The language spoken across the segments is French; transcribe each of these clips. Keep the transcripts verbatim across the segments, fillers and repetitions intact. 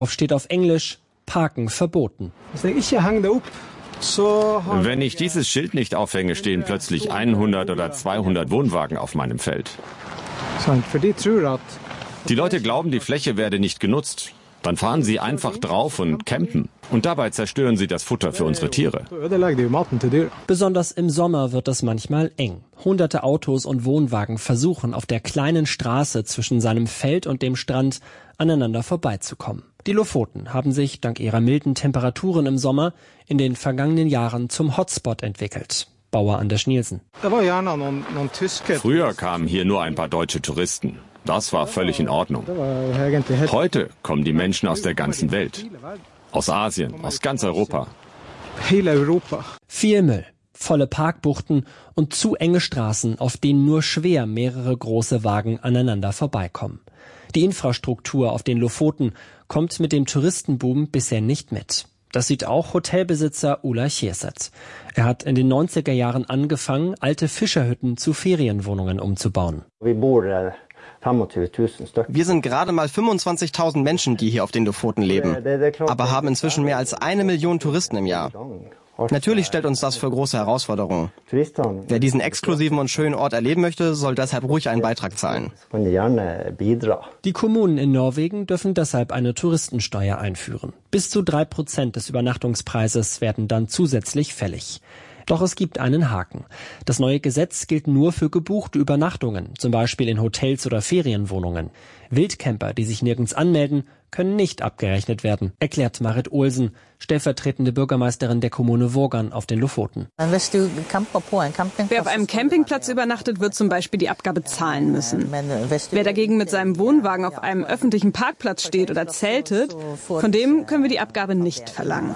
Steht auf Englisch: Parken verboten. Wenn ich dieses Schild nicht aufhänge, stehen plötzlich hundert oder zweihundert Wohnwagen auf meinem Feld. Die Leute glauben, die Fläche werde nicht genutzt. Dann fahren sie einfach drauf und campen. Und dabei zerstören sie das Futter für unsere Tiere. Besonders im Sommer wird es manchmal eng. Hunderte Autos und Wohnwagen versuchen, auf der kleinen Straße zwischen seinem Feld und dem Strand aneinander vorbeizukommen. Die Lofoten haben sich dank ihrer milden Temperaturen im Sommer in den vergangenen Jahren zum Hotspot entwickelt. Bauer Anders Nielsen. Früher kamen hier nur ein paar deutsche Touristen. Das war völlig in Ordnung. Heute kommen die Menschen aus der ganzen Welt. Aus Asien, aus ganz Europa. Viel Müll, volle Parkbuchten und zu enge Straßen, auf denen nur schwer mehrere große Wagen aneinander vorbeikommen. Die Infrastruktur auf den Lofoten kommt mit dem Touristenboom bisher nicht mit. Das sieht auch Hotelbesitzer Ulla Chieset. Er hat in den neunziger Jahren angefangen, alte Fischerhütten zu Ferienwohnungen umzubauen. Wir sind gerade mal fünfundzwanzigtausend Menschen, die hier auf den Lofoten leben, aber haben inzwischen mehr als eine Million Touristen im Jahr. Natürlich stellt uns das für große Herausforderungen. Wer diesen exklusiven und schönen Ort erleben möchte, soll deshalb ruhig einen Beitrag zahlen. Die Kommunen in Norwegen dürfen deshalb eine Touristensteuer einführen. Bis zu drei Prozent des Übernachtungspreises werden dann zusätzlich fällig. Doch es gibt einen Haken. Das neue Gesetz gilt nur für gebuchte Übernachtungen, zum Beispiel in Hotels oder Ferienwohnungen. Wildcamper, die sich nirgends anmelden, können nicht abgerechnet werden, erklärt Marit Olsen, stellvertretende Bürgermeisterin der Kommune Vågan auf den Lofoten. Wer auf einem Campingplatz übernachtet, wird zum Beispiel die Abgabe zahlen müssen. Wer dagegen mit seinem Wohnwagen auf einem öffentlichen Parkplatz steht oder zeltet, von dem können wir die Abgabe nicht verlangen.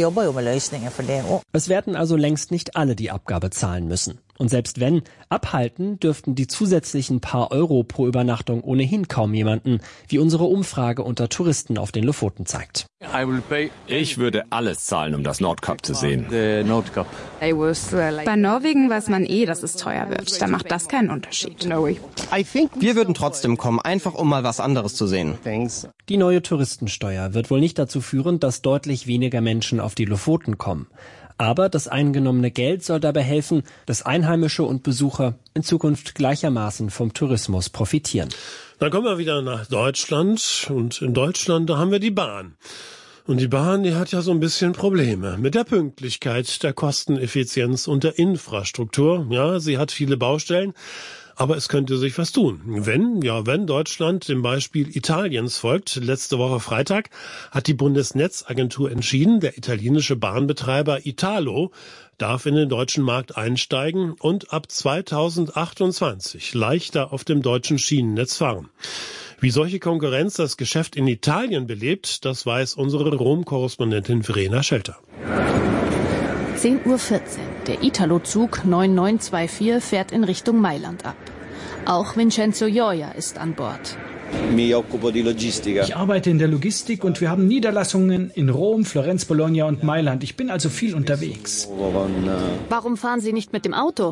Es werden also längst nicht alle die Abgabe zahlen müssen. Und selbst wenn, abhalten dürften die zusätzlichen paar Euro pro Übernachtung ohnehin kaum jemanden, wie unsere Umfrage unter Touristen auf den Lofoten zeigt. Ich würde alles zahlen, um das Nordkap zu sehen. Bei Norwegen weiß man eh, dass es teuer wird. Da macht das keinen Unterschied. Wir würden trotzdem kommen, einfach um mal was anderes zu sehen. Die neue Touristensteuer wird wohl nicht dazu führen, dass deutlich weniger Menschen auf die Lofoten kommen. Aber das eingenommene Geld soll dabei helfen, dass Einheimische und Besucher in Zukunft gleichermaßen vom Tourismus profitieren. Dann kommen wir wieder nach Deutschland. Und in Deutschland, da haben wir die Bahn. Und die Bahn, die hat ja so ein bisschen Probleme mit der Pünktlichkeit, der Kosteneffizienz und der Infrastruktur. Ja, sie hat viele Baustellen. Aber es könnte sich was tun. Wenn, ja, wenn Deutschland dem Beispiel Italiens folgt. Letzte Woche Freitag hat die Bundesnetzagentur entschieden, der italienische Bahnbetreiber Italo darf in den deutschen Markt einsteigen und ab zweitausendachtundzwanzig leichter auf dem deutschen Schienennetz fahren. Wie solche Konkurrenz das Geschäft in Italien belebt, das weiß unsere Rom-Korrespondentin Verena Schelter. zehn Uhr vierzehn. Der Italo-Zug neun neun zwei vier fährt in Richtung Mailand ab. Auch Vincenzo Gioia ist an Bord. Ich arbeite in der Logistik und wir haben Niederlassungen in Rom, Florenz, Bologna und Mailand. Ich bin also viel unterwegs. Warum fahren Sie nicht mit dem Auto?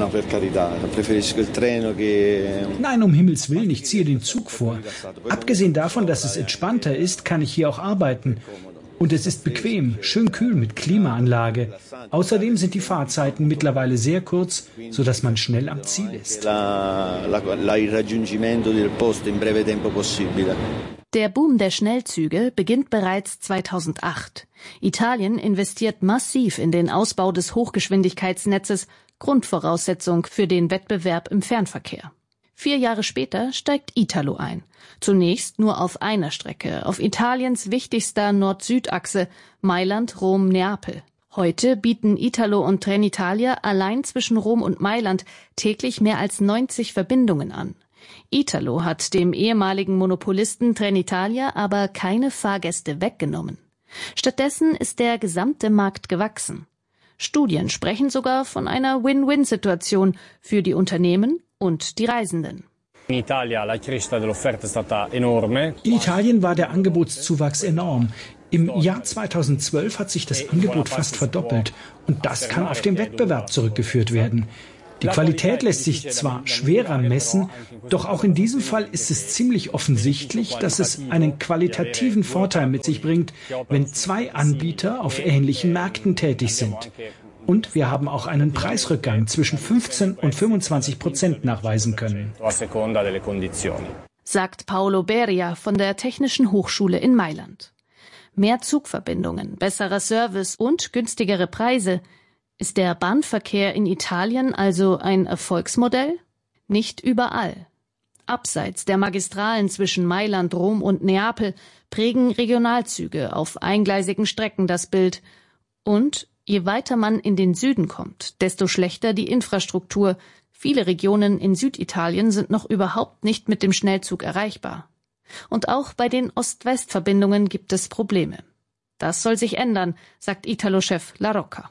Nein, um Himmels Willen, ich ziehe den Zug vor. Abgesehen davon, dass es entspannter ist, kann ich hier auch arbeiten. Und es ist bequem, schön kühl mit Klimaanlage. Außerdem sind die Fahrzeiten mittlerweile sehr kurz, sodass man schnell am Ziel ist. Der Boom der Schnellzüge beginnt bereits zweitausendacht. Italien investiert massiv in den Ausbau des Hochgeschwindigkeitsnetzes, Grundvoraussetzung für den Wettbewerb im Fernverkehr. Vier Jahre später steigt Italo ein. Zunächst nur auf einer Strecke, auf Italiens wichtigster Nord-Süd-Achse, Mailand-Rom-Neapel. Heute bieten Italo und Trenitalia allein zwischen Rom und Mailand täglich mehr als neunzig Verbindungen an. Italo hat dem ehemaligen Monopolisten Trenitalia aber keine Fahrgäste weggenommen. Stattdessen ist der gesamte Markt gewachsen. Studien sprechen sogar von einer Win-Win-Situation für die Unternehmen und die Reisenden. In Italien war der Angebotszuwachs enorm. Im Jahr zweitausendzwölf hat sich das Angebot fast verdoppelt. Und das kann auf den Wettbewerb zurückgeführt werden. Die Qualität lässt sich zwar schwerer messen, doch auch in diesem Fall ist es ziemlich offensichtlich, dass es einen qualitativen Vorteil mit sich bringt, wenn zwei Anbieter auf ähnlichen Märkten tätig sind. Und wir haben auch einen Preisrückgang zwischen fünfzehn und fünfundzwanzig Prozent nachweisen können. Sagt Paolo Beria von der Technischen Hochschule in Mailand. Mehr Zugverbindungen, besserer Service und günstigere Preise. Ist der Bahnverkehr in Italien also ein Erfolgsmodell? Nicht überall. Abseits der Magistralen zwischen Mailand, Rom und Neapel prägen Regionalzüge auf eingleisigen Strecken das Bild. Und je weiter man in den Süden kommt, desto schlechter die Infrastruktur. Viele Regionen in Süditalien sind noch überhaupt nicht mit dem Schnellzug erreichbar. Und auch bei den Ost-West-Verbindungen gibt es Probleme. Das soll sich ändern, sagt Italo-Chef La Rocca.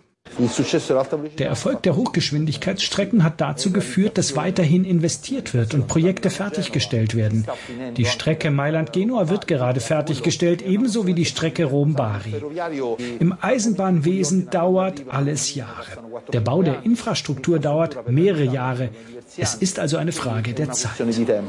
Der Erfolg der Hochgeschwindigkeitsstrecken hat dazu geführt, dass weiterhin investiert wird und Projekte fertiggestellt werden. Die Strecke Mailand-Genua wird gerade fertiggestellt, ebenso wie die Strecke Rom-Bari. Im Eisenbahnwesen dauert alles Jahre. Der Bau der Infrastruktur dauert mehrere Jahre. Es ist also eine Frage der Zeit.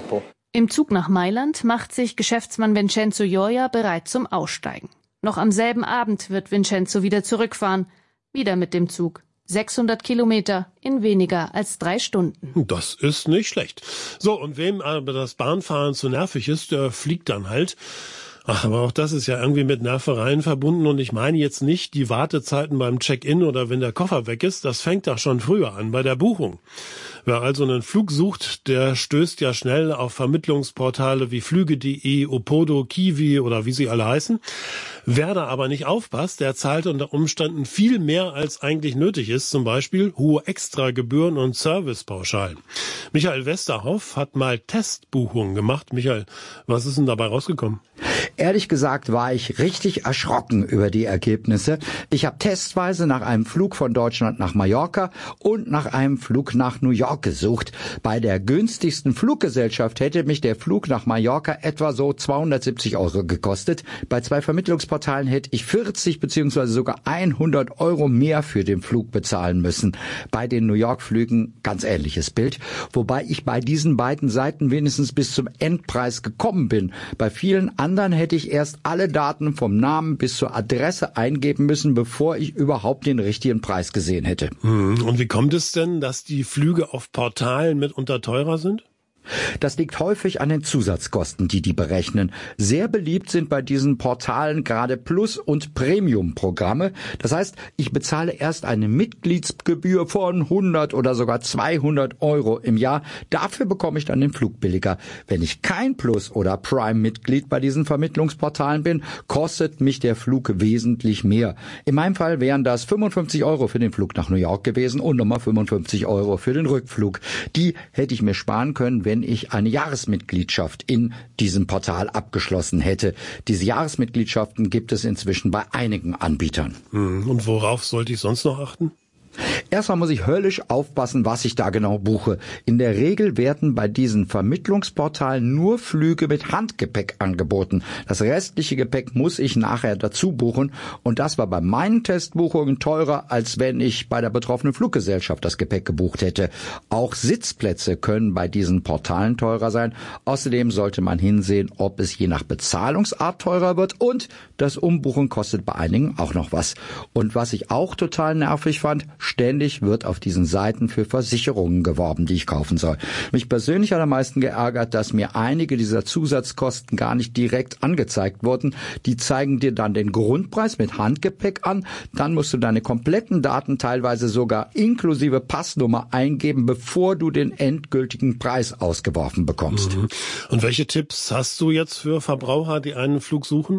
Im Zug nach Mailand macht sich Geschäftsmann Vincenzo Gioia bereit zum Aussteigen. Noch am selben Abend wird Vincenzo wieder zurückfahren. Wieder mit dem Zug. sechshundert Kilometer in weniger als drei Stunden. Das ist nicht schlecht. So, und wem aber das Bahnfahren zu nervig ist, der fliegt dann halt. Ach, aber auch das ist ja irgendwie mit Nervereien verbunden. Und ich meine jetzt nicht die Wartezeiten beim Check-in oder wenn der Koffer weg ist. Das fängt doch schon früher an, bei der Buchung. Wer also einen Flug sucht, der stößt ja schnell auf Vermittlungsportale wie Flüge punkt de, Opodo, Kiwi oder wie sie alle heißen. Wer da aber nicht aufpasst, der zahlt unter Umständen viel mehr, als eigentlich nötig ist. Zum Beispiel hohe Extragebühren und Servicepauschalen. Michael Westerhoff hat mal Testbuchungen gemacht. Michael, was ist denn dabei rausgekommen? Ehrlich gesagt war ich richtig erschrocken über die Ergebnisse. Ich habe testweise nach einem Flug von Deutschland nach Mallorca und nach einem Flug nach New York gesucht. Bei der günstigsten Fluggesellschaft hätte mich der Flug nach Mallorca etwa so zweihundertsiebzig Euro gekostet. Bei zwei Vermittlungsportalen hätte ich vierzig bzw. sogar hundert Euro mehr für den Flug bezahlen müssen. Bei den New York-Flügen ganz ähnliches Bild, wobei ich bei diesen beiden Seiten wenigstens bis zum Endpreis gekommen bin. Bei vielen anderen hätte ich erst alle Daten vom Namen bis zur Adresse eingeben müssen, bevor ich überhaupt den richtigen Preis gesehen hätte. Und wie kommt es denn, dass die Flüge auf Portalen mitunter teurer sind? Das liegt häufig an den Zusatzkosten, die die berechnen. Sehr beliebt sind bei diesen Portalen gerade Plus- und Premium-Programme. Das heißt, ich bezahle erst eine Mitgliedsgebühr von hundert oder sogar zweihundert Euro im Jahr. Dafür bekomme ich dann den Flug billiger. Wenn ich kein Plus- oder Prime-Mitglied bei diesen Vermittlungsportalen bin, kostet mich der Flug wesentlich mehr. In meinem Fall wären das fünfundfünfzig Euro für den Flug nach New York gewesen und nochmal fünfundfünfzig Euro für den Rückflug. Die hätte ich mir sparen können, wenn wenn ich eine Jahresmitgliedschaft in diesem Portal abgeschlossen hätte. Diese Jahresmitgliedschaften gibt es inzwischen bei einigen Anbietern. Und worauf sollte ich sonst noch achten? Erstmal muss ich höllisch aufpassen, was ich da genau buche. In der Regel werden bei diesen Vermittlungsportalen nur Flüge mit Handgepäck angeboten. Das restliche Gepäck muss ich nachher dazu buchen. Und das war bei meinen Testbuchungen teurer, als wenn ich bei der betroffenen Fluggesellschaft das Gepäck gebucht hätte. Auch Sitzplätze können bei diesen Portalen teurer sein. Außerdem sollte man hinsehen, ob es je nach Bezahlungsart teurer wird. Und das Umbuchen kostet bei einigen auch noch was. Und was ich auch total nervig fand, ständig wird auf diesen Seiten für Versicherungen geworben, die ich kaufen soll. Mich persönlich hat am meisten geärgert, dass mir einige dieser Zusatzkosten gar nicht direkt angezeigt wurden. Die zeigen dir dann den Grundpreis mit Handgepäck an. Dann musst du deine kompletten Daten, teilweise sogar inklusive Passnummer, eingeben, bevor du den endgültigen Preis ausgeworfen bekommst. Mhm. Und welche Tipps hast du jetzt für Verbraucher, die einen Flug suchen?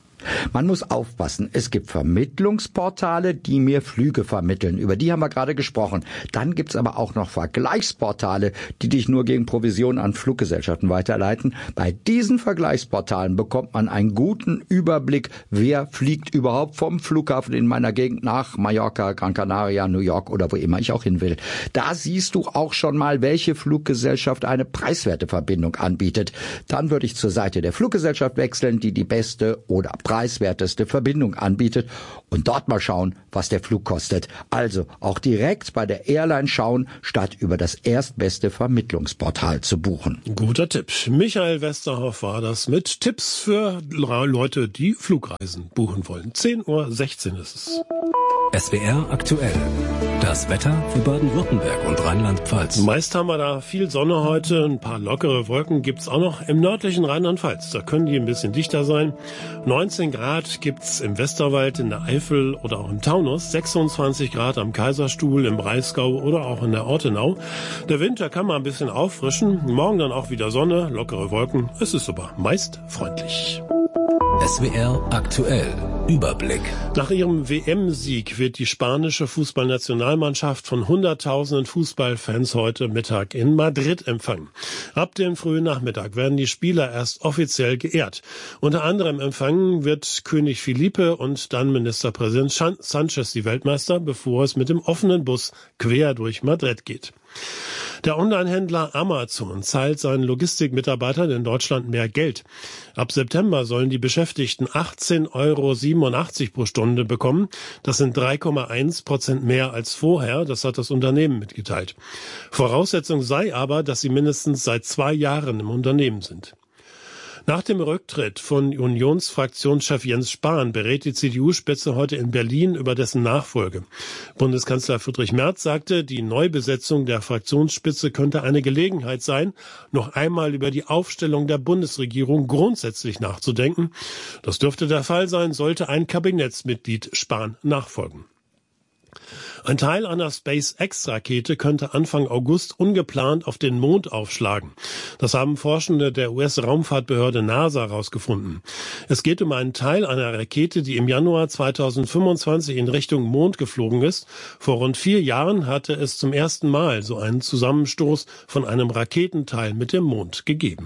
Man muss aufpassen. Es gibt Vermittlungsportale, die mir Flüge vermitteln. Über die haben wir gerade gesprochen. Dann gibt's aber auch noch Vergleichsportale, die dich nur gegen Provision an Fluggesellschaften weiterleiten. Bei diesen Vergleichsportalen bekommt man einen guten Überblick, wer fliegt überhaupt vom Flughafen in meiner Gegend nach Mallorca, Gran Canaria, New York oder wo immer ich auch hin will. Da siehst du auch schon mal, welche Fluggesellschaft eine preiswerte Verbindung anbietet. Dann würde ich zur Seite der Fluggesellschaft wechseln, die die beste oder preiswerte preiswerteste Verbindung anbietet und dort mal schauen, was der Flug kostet. Also auch direkt bei der Airline schauen, statt über das erstbeste Vermittlungsportal zu buchen. Guter Tipp. Michael Westerhoff war das mit Tipps für Leute, die Flugreisen buchen wollen. zehn Uhr sechzehn ist es. S W R aktuell. Das Wetter für Baden-Württemberg und Rheinland-Pfalz. Meist haben wir da viel Sonne heute. Ein paar lockere Wolken gibt's auch noch im nördlichen Rheinland-Pfalz. Da können die ein bisschen dichter sein. neunzehn Grad gibt's im Westerwald, in der Eifel oder auch im Taunus. sechsundzwanzig Grad am Kaiserstuhl, im Breisgau oder auch in der Ortenau. Der Winter kann mal ein bisschen auffrischen. Morgen dann auch wieder Sonne, lockere Wolken. Es ist aber meist freundlich. S W R aktuell. Überblick. Nach ihrem W M-Sieg wird die spanische Fußballnationalmannschaft von hunderttausenden Fußballfans heute Mittag in Madrid empfangen. Ab dem frühen Nachmittag werden die Spieler erst offiziell geehrt. Unter anderem empfangen wird König Felipe und dann Ministerpräsident Sanchez die Weltmeister, bevor es mit dem offenen Bus quer durch Madrid geht. Der Onlinehändler Amazon zahlt seinen Logistikmitarbeitern in Deutschland mehr Geld. Ab September sollen die Beschäftigten achtzehn Euro siebenundachtzig pro Stunde bekommen. Das sind drei Komma eins Prozent mehr als vorher. Das hat das Unternehmen mitgeteilt. Voraussetzung sei aber, dass sie mindestens seit zwei Jahren im Unternehmen sind. Nach dem Rücktritt von Unionsfraktionschef Jens Spahn berät die C D U-Spitze heute in Berlin über dessen Nachfolge. Bundeskanzler Friedrich Merz sagte, die Neubesetzung der Fraktionsspitze könnte eine Gelegenheit sein, noch einmal über die Aufstellung der Bundesregierung grundsätzlich nachzudenken. Das dürfte der Fall sein, sollte ein Kabinettsmitglied Spahn nachfolgen. Ein Teil einer SpaceX-Rakete könnte Anfang August ungeplant auf den Mond aufschlagen. Das haben Forschende der U S-Raumfahrtbehörde NASA herausgefunden. Es geht um einen Teil einer Rakete, die im Januar zweitausendfünfundzwanzig in Richtung Mond geflogen ist. Vor rund vier Jahren hatte es zum ersten Mal so einen Zusammenstoß von einem Raketenteil mit dem Mond gegeben.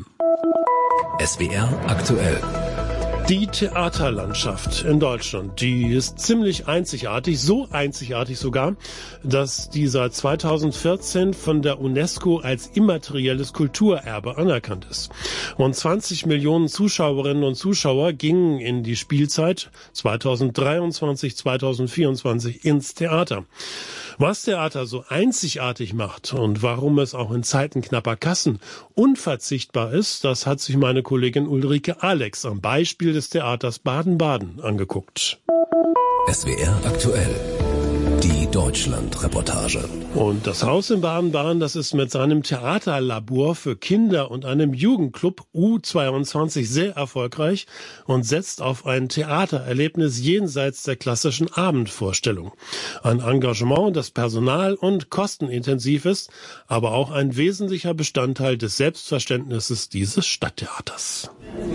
S W R aktuell. Die Theaterlandschaft in Deutschland, die ist ziemlich einzigartig, so einzigartig sogar, dass dieser zweitausendvierzehn von der UNESCO als immaterielles Kulturerbe anerkannt ist. Rund zwanzig Millionen Zuschauerinnen und Zuschauer gingen in die Spielzeit zweitausenddreiundzwanzig, zweitausendvierundzwanzig ins Theater. Was Theater so einzigartig macht und warum es auch in Zeiten knapper Kassen unverzichtbar ist, das hat sich meine Kollegin Ulrike Alex am Beispiel des Theaters Baden-Baden angeguckt. S W R aktuell. Die Deutschland-Reportage. Und das Haus in Baden-Baden, das ist mit seinem Theaterlabor für Kinder und einem Jugendclub U zweiundzwanzig sehr erfolgreich und setzt auf ein Theatererlebnis jenseits der klassischen Abendvorstellung. Ein Engagement, das personal- und kostenintensiv ist, aber auch ein wesentlicher Bestandteil des Selbstverständnisses dieses Stadttheaters.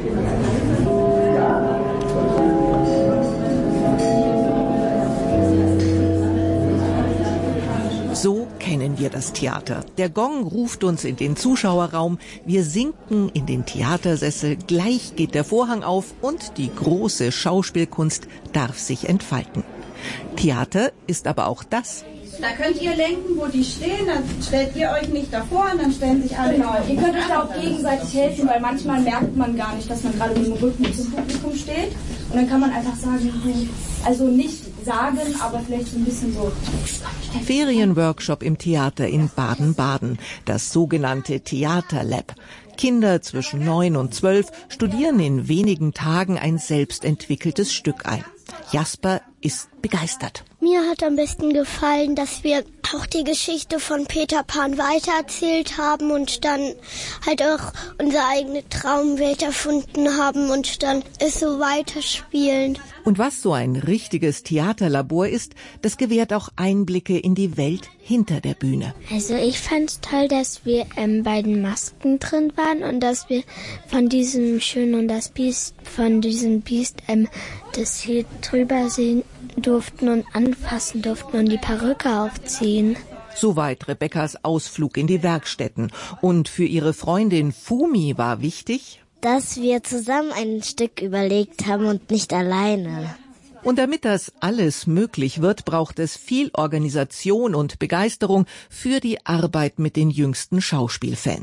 So kennen wir das Theater. Der Gong ruft uns in den Zuschauerraum, wir sinken in den Theatersessel, gleich geht der Vorhang auf und die große Schauspielkunst darf sich entfalten. Theater ist aber auch das. Da könnt ihr lenken, wo die stehen, dann stellt ihr euch nicht davor und dann stellen sich alle. Genau, ihr könnt euch da auch gegenseitig helfen, weil manchmal merkt man gar nicht, dass man gerade mit dem Rücken zum Publikum steht. Und dann kann man einfach sagen, also nicht sagen, aber vielleicht so ein bisschen so. Ferienworkshop im Theater in Baden-Baden, das sogenannte Theaterlab. Kinder zwischen neun und zwölf studieren in wenigen Tagen ein selbstentwickeltes Stück ein. Jasper ist begeistert. Mir hat am besten gefallen, dass wir auch die Geschichte von Peter Pan weitererzählt haben und dann halt auch unsere eigene Traumwelt erfunden haben und dann es so weiterspielen. Und was so ein richtiges Theaterlabor ist, das gewährt auch Einblicke in die Welt hinter der Bühne. Also ich fand's toll, dass wir ähm, bei den Masken drin waren und dass wir von diesem Schön und das Biest, von diesem Biest, ähm, das hier drüber sehen durften und anfassen durften und die Perücke aufziehen. Soweit Rebekkas Ausflug in die Werkstätten. Und für ihre Freundin Fumi war wichtig, dass wir zusammen ein Stück überlegt haben und nicht alleine. Und damit das alles möglich wird, braucht es viel Organisation und Begeisterung für die Arbeit mit den jüngsten Schauspielfans.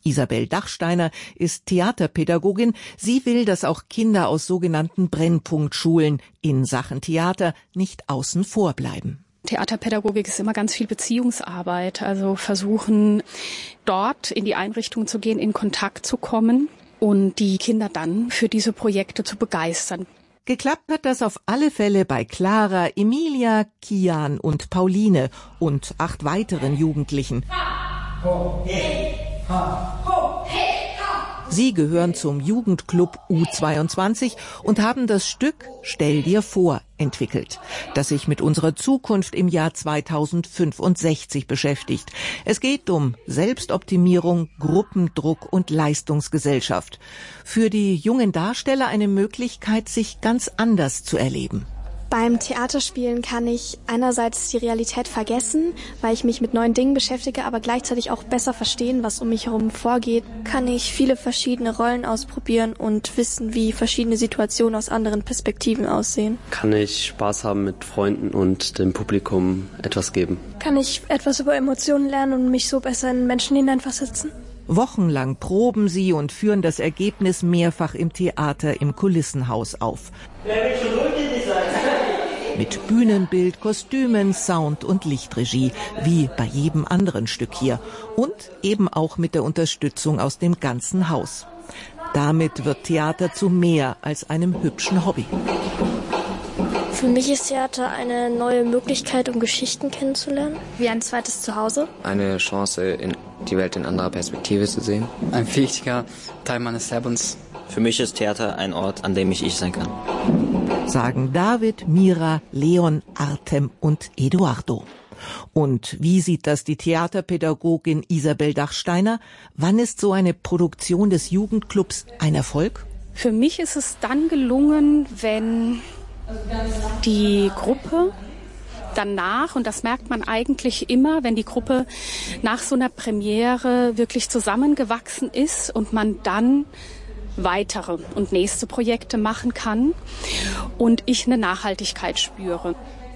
Isabel Dachsteiner ist Theaterpädagogin. Sie will, dass auch Kinder aus sogenannten Brennpunktschulen in Sachen Theater nicht außen vor bleiben. Theaterpädagogik ist immer ganz viel Beziehungsarbeit, also versuchen, dort in die Einrichtung zu gehen, in Kontakt zu kommen und die Kinder dann für diese Projekte zu begeistern. Geklappt hat das auf alle Fälle bei Clara, Emilia, Kian und Pauline und acht weiteren Jugendlichen. Sie gehören zum Jugendclub U zweiundzwanzig und haben das Stück Stell dir vor entwickelt, das sich mit unserer Zukunft im Jahr zweitausendfünfundsechzig beschäftigt. Es geht um Selbstoptimierung, Gruppendruck und Leistungsgesellschaft. Für die jungen Darsteller eine Möglichkeit, sich ganz anders zu erleben. Beim Theaterspielen kann ich einerseits die Realität vergessen, weil ich mich mit neuen Dingen beschäftige, aber gleichzeitig auch besser verstehen, was um mich herum vorgeht. Kann ich viele verschiedene Rollen ausprobieren und wissen, wie verschiedene Situationen aus anderen Perspektiven aussehen. Kann ich Spaß haben mit Freunden und dem Publikum etwas geben. Kann ich etwas über Emotionen lernen und mich so besser in Menschen hineinversetzen. Wochenlang proben sie und führen das Ergebnis mehrfach im Theater im Kulissenhaus auf. Mit Bühnenbild, Kostümen, Sound und Lichtregie, wie bei jedem anderen Stück hier. Und eben auch mit der Unterstützung aus dem ganzen Haus. Damit wird Theater zu mehr als einem hübschen Hobby. Für mich ist Theater eine neue Möglichkeit, um Geschichten kennenzulernen. Wie ein zweites Zuhause. Eine Chance, in die Welt in anderer Perspektive zu sehen. Ein wichtiger Teil meines Lebens. Für mich ist Theater ein Ort, an dem ich ich sein kann. Sagen David, Mira, Leon, Artem und Eduardo. Und wie sieht das die Theaterpädagogin Isabel Dachsteiner? Wann ist so eine Produktion des Jugendclubs ein Erfolg? Für mich ist es dann gelungen, wenn die Gruppe danach, und das merkt man eigentlich immer, wenn die Gruppe nach so einer Premiere wirklich zusammengewachsen ist und man dann weitere und nächste Projekte machen kann und ich eine Nachhaltigkeit spüre.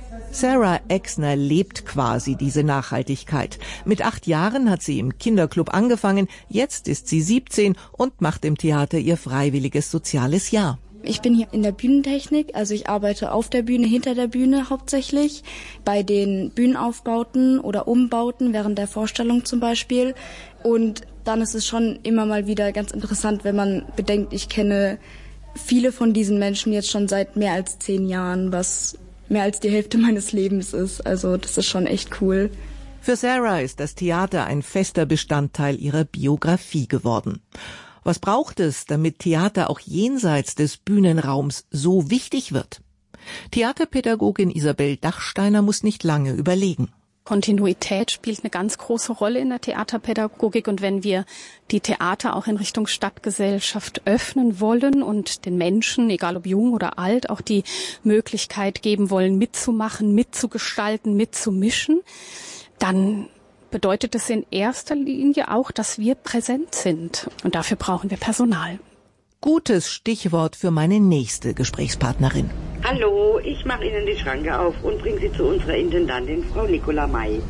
Sarah Exner lebt quasi diese Nachhaltigkeit. Mit acht Jahren hat sie im Kinderclub angefangen, jetzt ist sie siebzehn und macht im Theater ihr freiwilliges soziales Jahr. Ich bin hier in der Bühnentechnik, also ich arbeite auf der Bühne, hinter der Bühne hauptsächlich, bei den Bühnenaufbauten oder Umbauten während der Vorstellung zum Beispiel. Und dann ist es schon immer mal wieder ganz interessant, wenn man bedenkt, ich kenne viele von diesen Menschen jetzt schon seit mehr als zehn Jahren, was mehr als die Hälfte meines Lebens ist. Also das ist schon echt cool. Für Sarah ist das Theater ein fester Bestandteil ihrer Biografie geworden. Was braucht es, damit Theater auch jenseits des Bühnenraums so wichtig wird? Theaterpädagogin Isabel Dachsteiner muss nicht lange überlegen. Kontinuität spielt eine ganz große Rolle in der Theaterpädagogik. Und wenn wir die Theater auch in Richtung Stadtgesellschaft öffnen wollen und den Menschen, egal ob jung oder alt, auch die Möglichkeit geben wollen, mitzumachen, mitzugestalten, mitzumischen, dann bedeutet es in erster Linie auch, dass wir präsent sind. Und dafür brauchen wir Personal. Gutes Stichwort für meine nächste Gesprächspartnerin. Hallo, ich mache Ihnen die Schranke auf und bringe Sie zu unserer Intendantin, Frau Nicola May.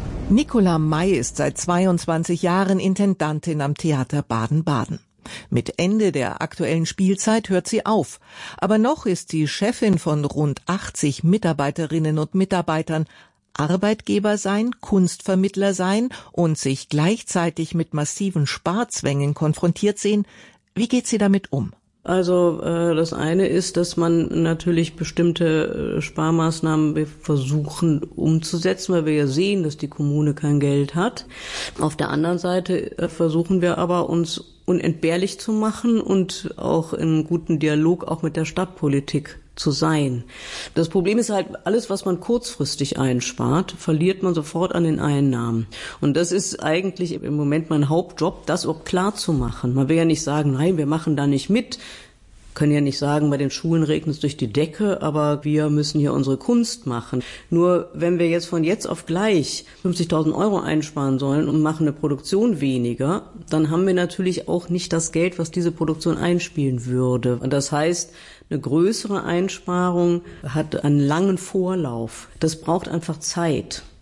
Nicola May ist seit zweiundzwanzig Jahren Intendantin am Theater Baden-Baden. Mit Ende der aktuellen Spielzeit hört sie auf. Aber noch ist sie Chefin von rund achtzig Mitarbeiterinnen und Mitarbeitern. Arbeitgeber sein, Kunstvermittler sein und sich gleichzeitig mit massiven Sparzwängen konfrontiert sehen. Wie geht sie damit um? Also äh, das eine ist, dass man natürlich bestimmte äh, Sparmaßnahmen versuchen umzusetzen, weil wir ja sehen, dass die Kommune kein Geld hat. Auf der anderen Seite äh, versuchen wir aber, uns unentbehrlich zu machen und auch in guten Dialog auch mit der Stadtpolitik zu sein. Das Problem ist halt, alles, was man kurzfristig einspart, verliert man sofort an den Einnahmen. Und das ist eigentlich im Moment mein Hauptjob, das auch klar zu machen. Man will ja nicht sagen, nein, wir machen da nicht mit. Können ja nicht sagen, bei den Schulen regnet es durch die Decke, aber wir müssen hier unsere Kunst machen. Nur wenn wir jetzt von jetzt auf gleich fünfzigtausend Euro einsparen sollen und machen eine Produktion weniger, dann haben wir natürlich auch nicht das Geld, was diese Produktion einspielen würde. Und das heißt, eine größere Einsparung hat einen langen Vorlauf. Das braucht einfach Zeit.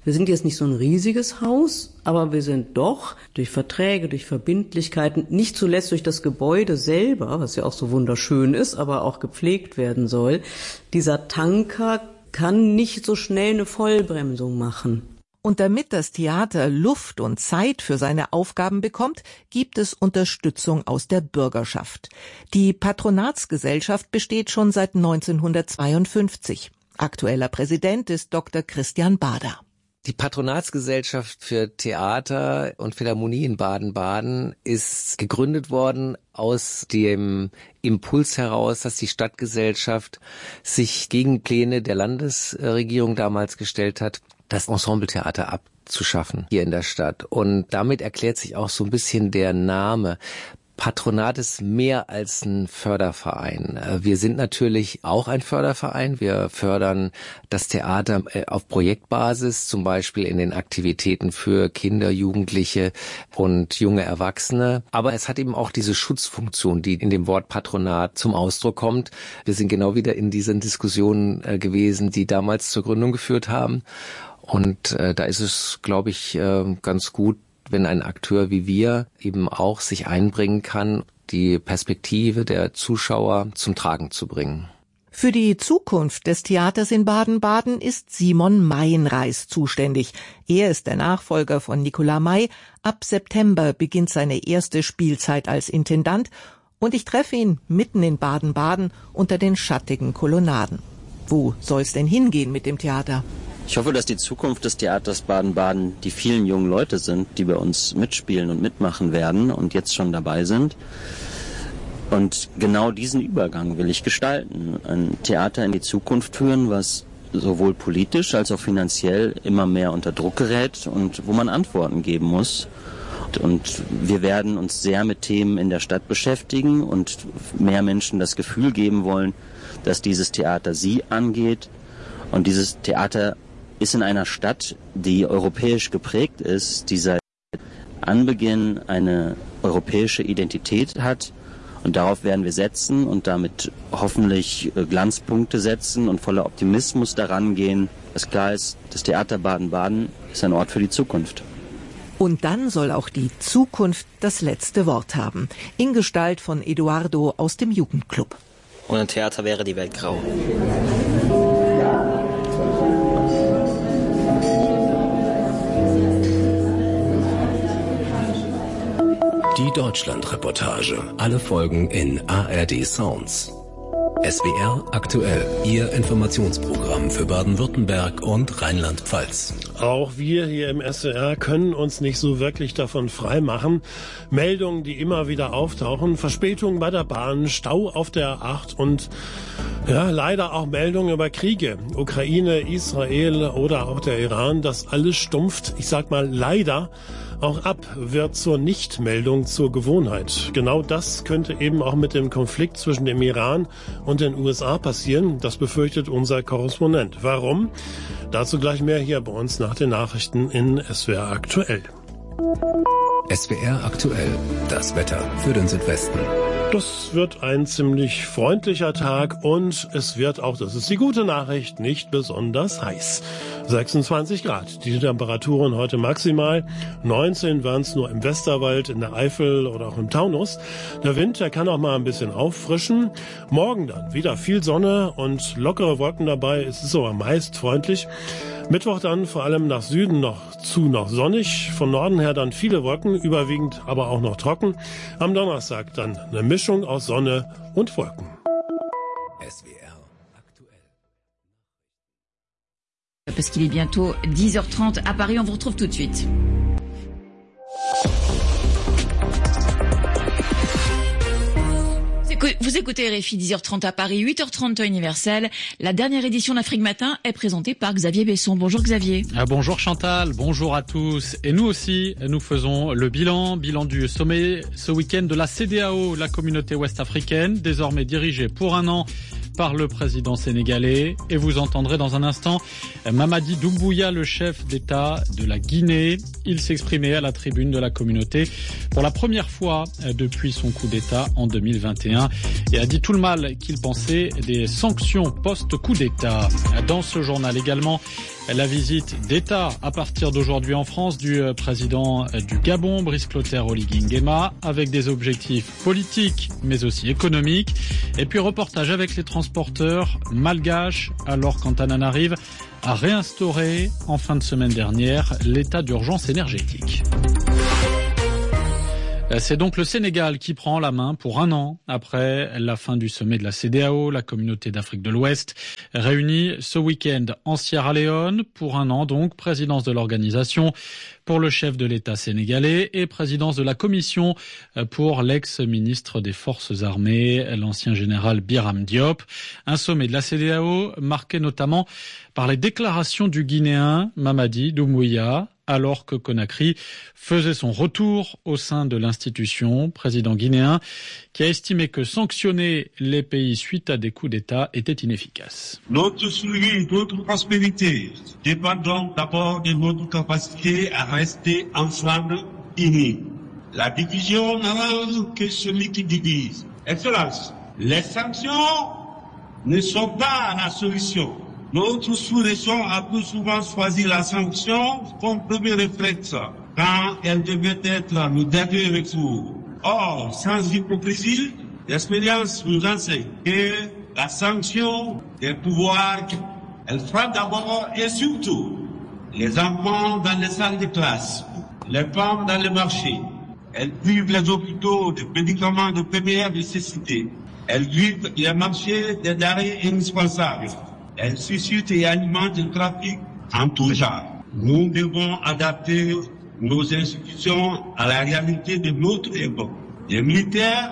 Wir sind jetzt nicht so ein riesiges Haus, aber wir sind doch durch Verträge, durch Verbindlichkeiten, nicht zuletzt durch das Gebäude selber, was ja auch so wunderschön ist, aber auch gepflegt werden soll. Dieser Tanker kann nicht so schnell eine Vollbremsung machen. Und damit das Theater Luft und Zeit für seine Aufgaben bekommt, gibt es Unterstützung aus der Bürgerschaft. Die Patronatsgesellschaft besteht schon seit neunzehnhundertzweiundfünfzig. Aktueller Präsident ist Doktor Christian Bader. Die Patronatsgesellschaft für Theater und Philharmonie in Baden-Baden ist gegründet worden aus dem Impuls heraus, dass die Stadtgesellschaft sich gegen Pläne der Landesregierung damals gestellt hat, das Ensembletheater abzuschaffen hier in der Stadt. Und damit erklärt sich auch so ein bisschen der Name. Patronat ist mehr als ein Förderverein. Wir sind natürlich auch ein Förderverein. Wir fördern das Theater auf Projektbasis, zum Beispiel in den Aktivitäten für Kinder, Jugendliche und junge Erwachsene. Aber es hat eben auch diese Schutzfunktion, die in dem Wort Patronat zum Ausdruck kommt. Wir sind genau wieder in diesen Diskussionen gewesen, die damals zur Gründung geführt haben. Und äh, da ist es, glaube ich, äh, ganz gut, wenn ein Akteur wie wir eben auch sich einbringen kann, die Perspektive der Zuschauer zum Tragen zu bringen. Für die Zukunft des Theaters in Baden-Baden ist Simon Meienreis zuständig. Er ist der Nachfolger von Nicolas May. Ab September beginnt seine erste Spielzeit als Intendant und ich treffe ihn mitten in Baden-Baden unter den schattigen Kolonnaden. Wo soll's denn hingehen mit dem Theater? Ich hoffe, dass die Zukunft des Theaters Baden-Baden die vielen jungen Leute sind, die bei uns mitspielen und mitmachen werden und jetzt schon dabei sind. Und genau diesen Übergang will ich gestalten. Ein Theater in die Zukunft führen, was sowohl politisch als auch finanziell immer mehr unter Druck gerät und wo man Antworten geben muss. Und wir werden uns sehr mit Themen in der Stadt beschäftigen und mehr Menschen das Gefühl geben wollen, dass dieses Theater sie angeht. Und dieses Theater ist in einer Stadt, die europäisch geprägt ist, die seit Anbeginn eine europäische Identität hat. Und darauf werden wir setzen und damit hoffentlich Glanzpunkte setzen und voller Optimismus daran gehen, dass klar ist, das Theater Baden-Baden ist ein Ort für die Zukunft. Und dann soll auch die Zukunft das letzte Wort haben, in Gestalt von Eduardo aus dem Jugendclub. Ohne Theater wäre die Welt grau. Die Deutschland-Reportage. Alle Folgen in A R D Sounds. S W R aktuell. Ihr Informationsprogramm für Baden-Württemberg und Rheinland-Pfalz. Auch wir hier im S W R können uns nicht so wirklich davon freimachen. Meldungen, die immer wieder auftauchen. Verspätungen bei der Bahn, Stau auf der A acht und ja, leider auch Meldungen über Kriege. Ukraine, Israel oder auch der Iran. Das alles stumpft, ich sag mal leider, auch ab, wird zur Nichtmeldung zur Gewohnheit. Genau das könnte eben auch mit dem Konflikt zwischen dem Iran und den U S A passieren. Das befürchtet unser Korrespondent. Warum? Dazu gleich mehr hier bei uns nach den Nachrichten in S W R aktuell. S W R aktuell. Das Wetter für den Südwesten. Das wird ein ziemlich freundlicher Tag und es wird auch, das ist die gute Nachricht, nicht besonders heiß. sechsundzwanzig Grad, die Temperaturen heute maximal. neunzehn waren es nur im Westerwald, in der Eifel oder auch im Taunus. Der Wind, der kann auch mal ein bisschen auffrischen. Morgen dann wieder viel Sonne und lockere Wolken dabei. Es ist aber meist freundlich. Mittwoch dann vor allem nach Süden noch zu noch sonnig, von Norden her dann viele Wolken, überwiegend aber auch noch trocken. Am Donnerstag dann eine Mischung aus Sonne und Wolken. S W R aktuell. Parce qu'il est bientôt dix heures trente à Paris, on vous retrouve tout de suite. Vous écoutez R F I, dix heures trente à Paris, huit heures trente temps universel. La dernière édition d'Afrique Matin est présentée par Xavier Besson. Bonjour Xavier. Ah, bonjour Chantal, bonjour à tous. Et nous aussi, nous faisons le bilan, bilan du sommet ce week-end de la C E D E A O, la communauté ouest-africaine, désormais dirigée pour un an par le président sénégalais. Et vous entendrez dans un instant Mamadi Doumbouya, le chef d'État de la Guinée. Il s'exprimait à la tribune de la communauté pour la première fois depuis son coup d'État en deux mille vingt et un et a dit tout le mal qu'il pensait des sanctions post-coup d'État. Dans ce journal également, La visite d'État à partir d'aujourd'hui en France du président du Gabon, Brice Clotaire Oligui Nguema, avec des objectifs politiques mais aussi économiques. Et puis reportage avec les transporteurs malgaches, alors qu'Antananarive a réinstauré en fin de semaine dernière l'état d'urgence énergétique. C'est donc le Sénégal qui prend la main pour un an après la fin du sommet de la C E D E A O, la communauté d'Afrique de l'Ouest, réunie ce week-end en Sierra Leone. Pour un an donc, présidence de l'organisation pour le chef de l'État sénégalais et présidence de la commission pour l'ex-ministre des Forces armées, l'ancien général Biram Diop. Un sommet de la C E D E A O marqué notamment par les déclarations du Guinéen Mamadi Doumbouya, alors que Conakry faisait son retour au sein de l'institution, président guinéen, qui a estimé que sanctionner les pays suite à des coups d'État était inefficace. Notre survie, notre prospérité dépend donc d'abord de notre capacité à rester ensemble unis. La division n'arrange que celui qui divise. Excellence, les sanctions ne sont pas la solution. Notre sous-région a plus souvent choisi la sanction comme premier réflexe, quand elle devait être le dernier recours. Or, sans hypocrisie, l'expérience nous enseigne que la sanction des pouvoirs, elle frappe d'abord et surtout les enfants dans les salles de classe, les femmes dans les marchés. Elle prive les hôpitaux de médicaments de première nécessité. Elle prive les marchés des denrées indispensables. Elle suscite et alimente le trafic en tout genre. Nous devons adapter nos institutions à la réalité de notre époque. Les militaires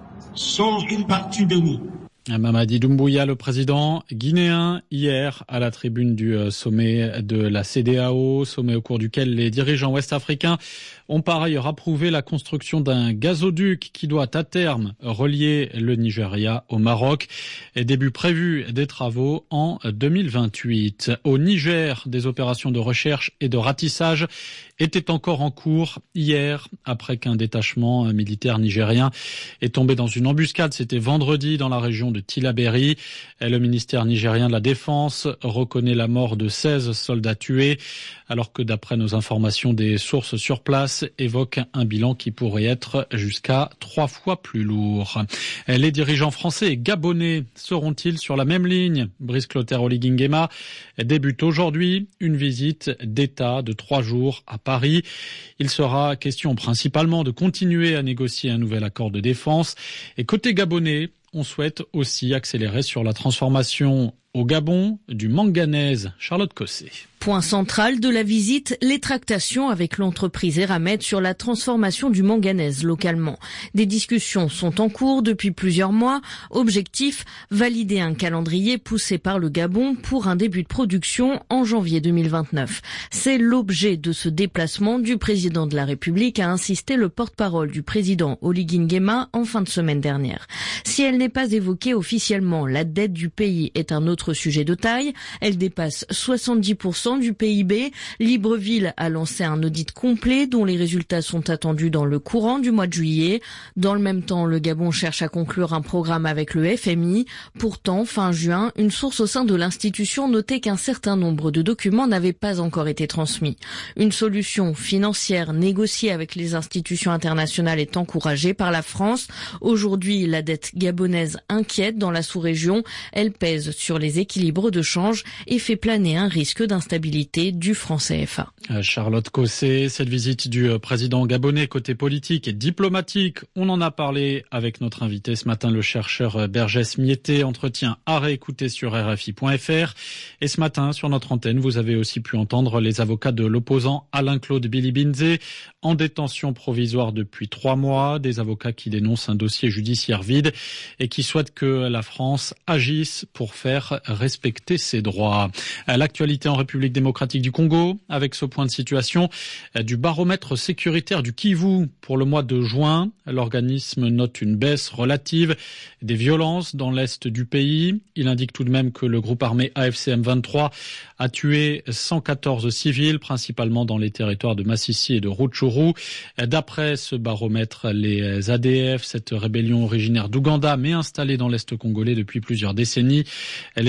sont une partie de nous. Mamadi Doumbouya, le président guinéen, hier à la tribune du sommet de la C E D E A O, sommet au cours duquel les dirigeants ouest-africains ont par ailleurs approuvé la construction d'un gazoduc qui doit à terme relier le Nigeria au Maroc. Et début prévu des travaux en deux mille vingt-huit. Au Niger, des opérations de recherche et de ratissage étaient encore en cours hier, après qu'un détachement militaire nigérien est tombé dans une embuscade. C'était vendredi dans la région de Tillabéri. Le ministère nigérien de la Défense reconnaît la mort de seize soldats tués, alors que d'après nos informations, des sources sur place évoquent un bilan qui pourrait être jusqu'à trois fois plus lourd. Les dirigeants français et gabonais seront-ils sur la même ligne? Brice Clotaire Oligui Nguema débute aujourd'hui une visite d'État de trois jours à Paris. Il sera question principalement de continuer à négocier un nouvel accord de défense. Et côté gabonais, on souhaite aussi accélérer sur la transformation au Gabon du manganèse. Charlotte Cossé. Point central de la visite, les tractations avec l'entreprise Eramet sur la transformation du manganèse localement. Des discussions sont en cours depuis plusieurs mois. Objectif, valider un calendrier poussé par le Gabon pour un début de production en janvier deux mille vingt-neuf. C'est l'objet de ce déplacement du président de la République, a insisté le porte-parole du président Oligui Nguema en fin de semaine dernière. Si elle n'est pas évoquée officiellement, la dette du pays est un autre sujet de taille. Elle dépasse soixante-dix pour cent du P I B. Libreville a lancé un audit complet dont les résultats sont attendus dans le courant du mois de juillet. Dans le même temps, le Gabon cherche à conclure un programme avec le F M I. Pourtant, fin juin, une source au sein de l'institution notait qu'un certain nombre de documents n'avaient pas encore été transmis. Une solution financière négociée avec les institutions internationales est encouragée par la France. Aujourd'hui, la dette gabonaise inquiète dans la sous-région. Elle pèse sur les équilibres de change et fait planer un risque d'instabilité du franc C F A. Charlotte Cossé, cette visite du président gabonais côté politique et diplomatique, on en a parlé avec notre invité ce matin, le chercheur Bergès Mietté, entretien à réécouter sur R F I point F R. Et ce matin, sur notre antenne, vous avez aussi pu entendre les avocats de l'opposant Alain-Claude Bilibinze, en détention provisoire depuis trois mois, des avocats qui dénoncent un dossier judiciaire vide et qui souhaitent que la France agisse pour faire respecter ses droits. L'actualité en République démocratique du Congo, avec ce point de situation du baromètre sécuritaire du Kivu pour le mois de juin. L'organisme note une baisse relative des violences dans l'est du pays. Il indique tout de même que le groupe armé A F C M vingt-trois a tué cent quatorze civils, principalement dans les territoires de Massissi et de Rutshuru. D'après ce baromètre, les A D F, cette rébellion originaire d'Ouganda, mais installée dans l'est congolais depuis plusieurs décennies, les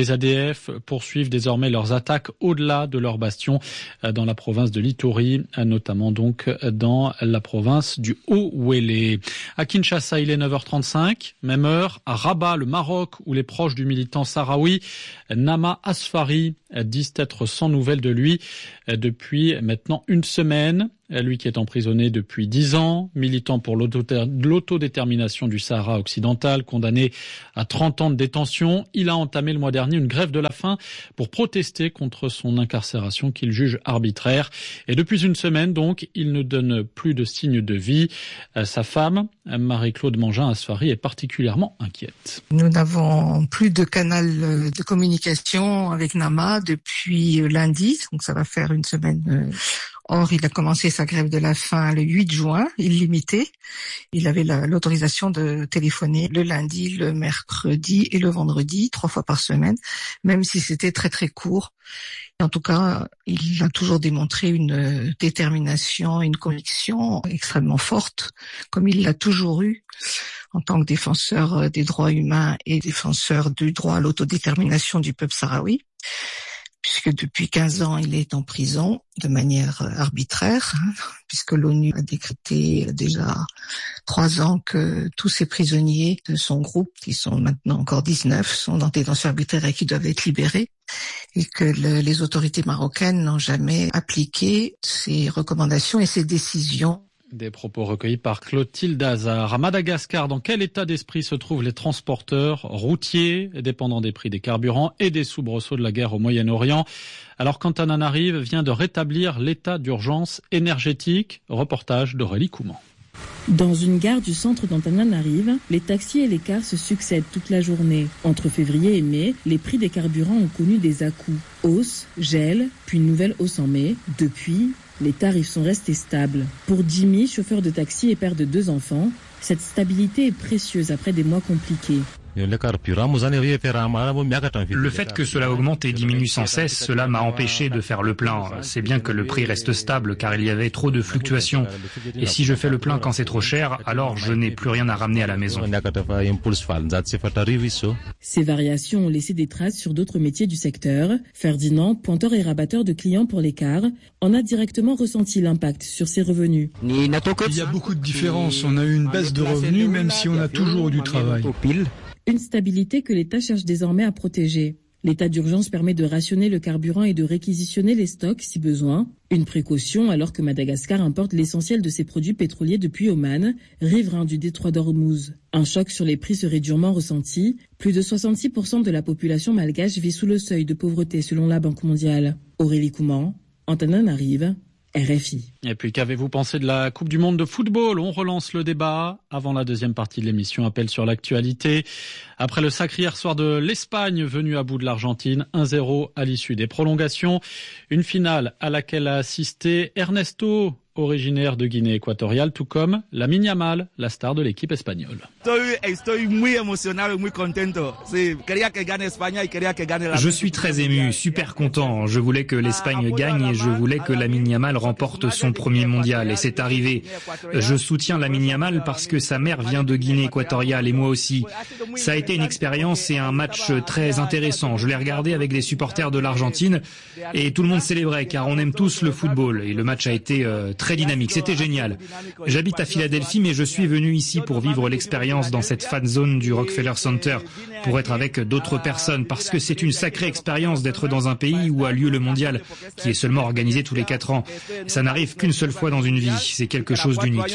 Les A D F poursuivent désormais leurs attaques au-delà de leur bastion dans la province de l'Ituri, notamment donc dans la province du Haut-Ouélé. À Kinshasa, il est neuf heures trente-cinq, même heure à Rabat, le Maroc, où les proches du militant sahraoui Nama Asfari disent être sans nouvelles de lui depuis maintenant une semaine. Lui qui est emprisonné depuis dix ans, militant pour l'autodétermination du Sahara occidental, condamné à trente ans de détention. Il a entamé le mois dernier une grève de la faim pour protester contre son incarcération qu'il juge arbitraire. Et depuis une semaine, donc, il ne donne plus de signes de vie. Sa femme, Marie-Claude Mangin Asfari, est particulièrement inquiète. Nous n'avons plus de canal de communication avec Nama depuis lundi, donc ça va faire une semaine. Or, il a commencé sa grève de la faim le huit juin, illimitée. Il avait la, l'autorisation de téléphoner le lundi, le mercredi et le vendredi, trois fois par semaine, même si c'était très très court. En tout cas, il a toujours démontré une détermination, une conviction extrêmement forte, comme il l'a toujours eu en tant que défenseur des droits humains et défenseur du droit à l'autodétermination du peuple sahraoui. Puisque depuis quinze ans, il est en prison de manière arbitraire, hein, puisque l'ONU a décrété déjà trois ans que tous ces prisonniers de son groupe, qui sont maintenant encore dix-neuf, sont dans des détentions arbitraires et qui doivent être libérés, et que le, les autorités marocaines n'ont jamais appliqué ces recommandations et ces décisions. Des propos recueillis par Clotilde Hazard. À Madagascar, dans quel état d'esprit se trouvent les transporteurs routiers, dépendants des prix des carburants et des soubresauts de la guerre au Moyen-Orient, alors qu'Antananarive vient de rétablir l'état d'urgence énergétique? Reportage d'Aurélie Couman. Dans une gare du centre d'Antananarive, les taxis et les cars se succèdent toute la journée. Entre février et mai, les prix des carburants ont connu des à-coups. Hausse, gel, puis une nouvelle hausse en mai. Depuis, les tarifs sont restés stables. Pour Jimmy, chauffeur de taxi et père de deux enfants, cette stabilité est précieuse après des mois compliqués. Le fait que cela augmente et diminue sans cesse, cela m'a empêché de faire le plein. C'est bien que le prix reste stable car il y avait trop de fluctuations. Et si je fais le plein quand c'est trop cher, alors je n'ai plus rien à ramener à la maison. Ces variations ont laissé des traces sur d'autres métiers du secteur. Ferdinand, pointeur et rabatteur de clients pour les cars, en a directement ressenti l'impact sur ses revenus. Il y a beaucoup de différences. On a eu une baisse de revenus même si on a toujours eu du travail. Une stabilité que l'État cherche désormais à protéger. L'état d'urgence permet de rationner le carburant et de réquisitionner les stocks si besoin. Une précaution alors que Madagascar importe l'essentiel de ses produits pétroliers depuis Oman, riverain du détroit d'Ormuz. Un choc sur les prix serait durement ressenti. Plus de soixante-six pour cent de la population malgache vit sous le seuil de pauvreté selon la Banque mondiale. Aurélie Couman, Antananarive, R F I. Et puis, qu'avez-vous pensé de la Coupe du Monde de football? On relance le débat avant la deuxième partie de l'émission. Appel sur l'actualité. Après le sacre hier soir de l'Espagne, venue à bout de l'Argentine, un zéro à l'issue des prolongations. Une finale à laquelle a assisté Ernesto, originaire de Guinée équatoriale, tout comme Lamine Yamal, la star de l'équipe espagnole. Je suis très ému, super content. Je voulais que l'Espagne gagne et je voulais que Lamine Yamal remporte son premier mondial. Et c'est arrivé. Je soutiens Lamine Yamal parce que sa mère vient de Guinée équatoriale et moi aussi. Ça a été une expérience et un match très intéressant. Je l'ai regardé avec les supporters de l'Argentine et tout le monde célébrait car on aime tous le football. Et le match a été euh, très dynamique, c'était génial. J'habite à Philadelphie, mais je suis venu ici pour vivre l'expérience dans cette fan zone du Rockefeller Center, pour être avec d'autres personnes, parce que c'est une sacrée expérience d'être dans un pays où a lieu le mondial, qui est seulement organisé tous les quatre ans. Ça n'arrive qu'une seule fois dans une vie, c'est quelque chose d'unique.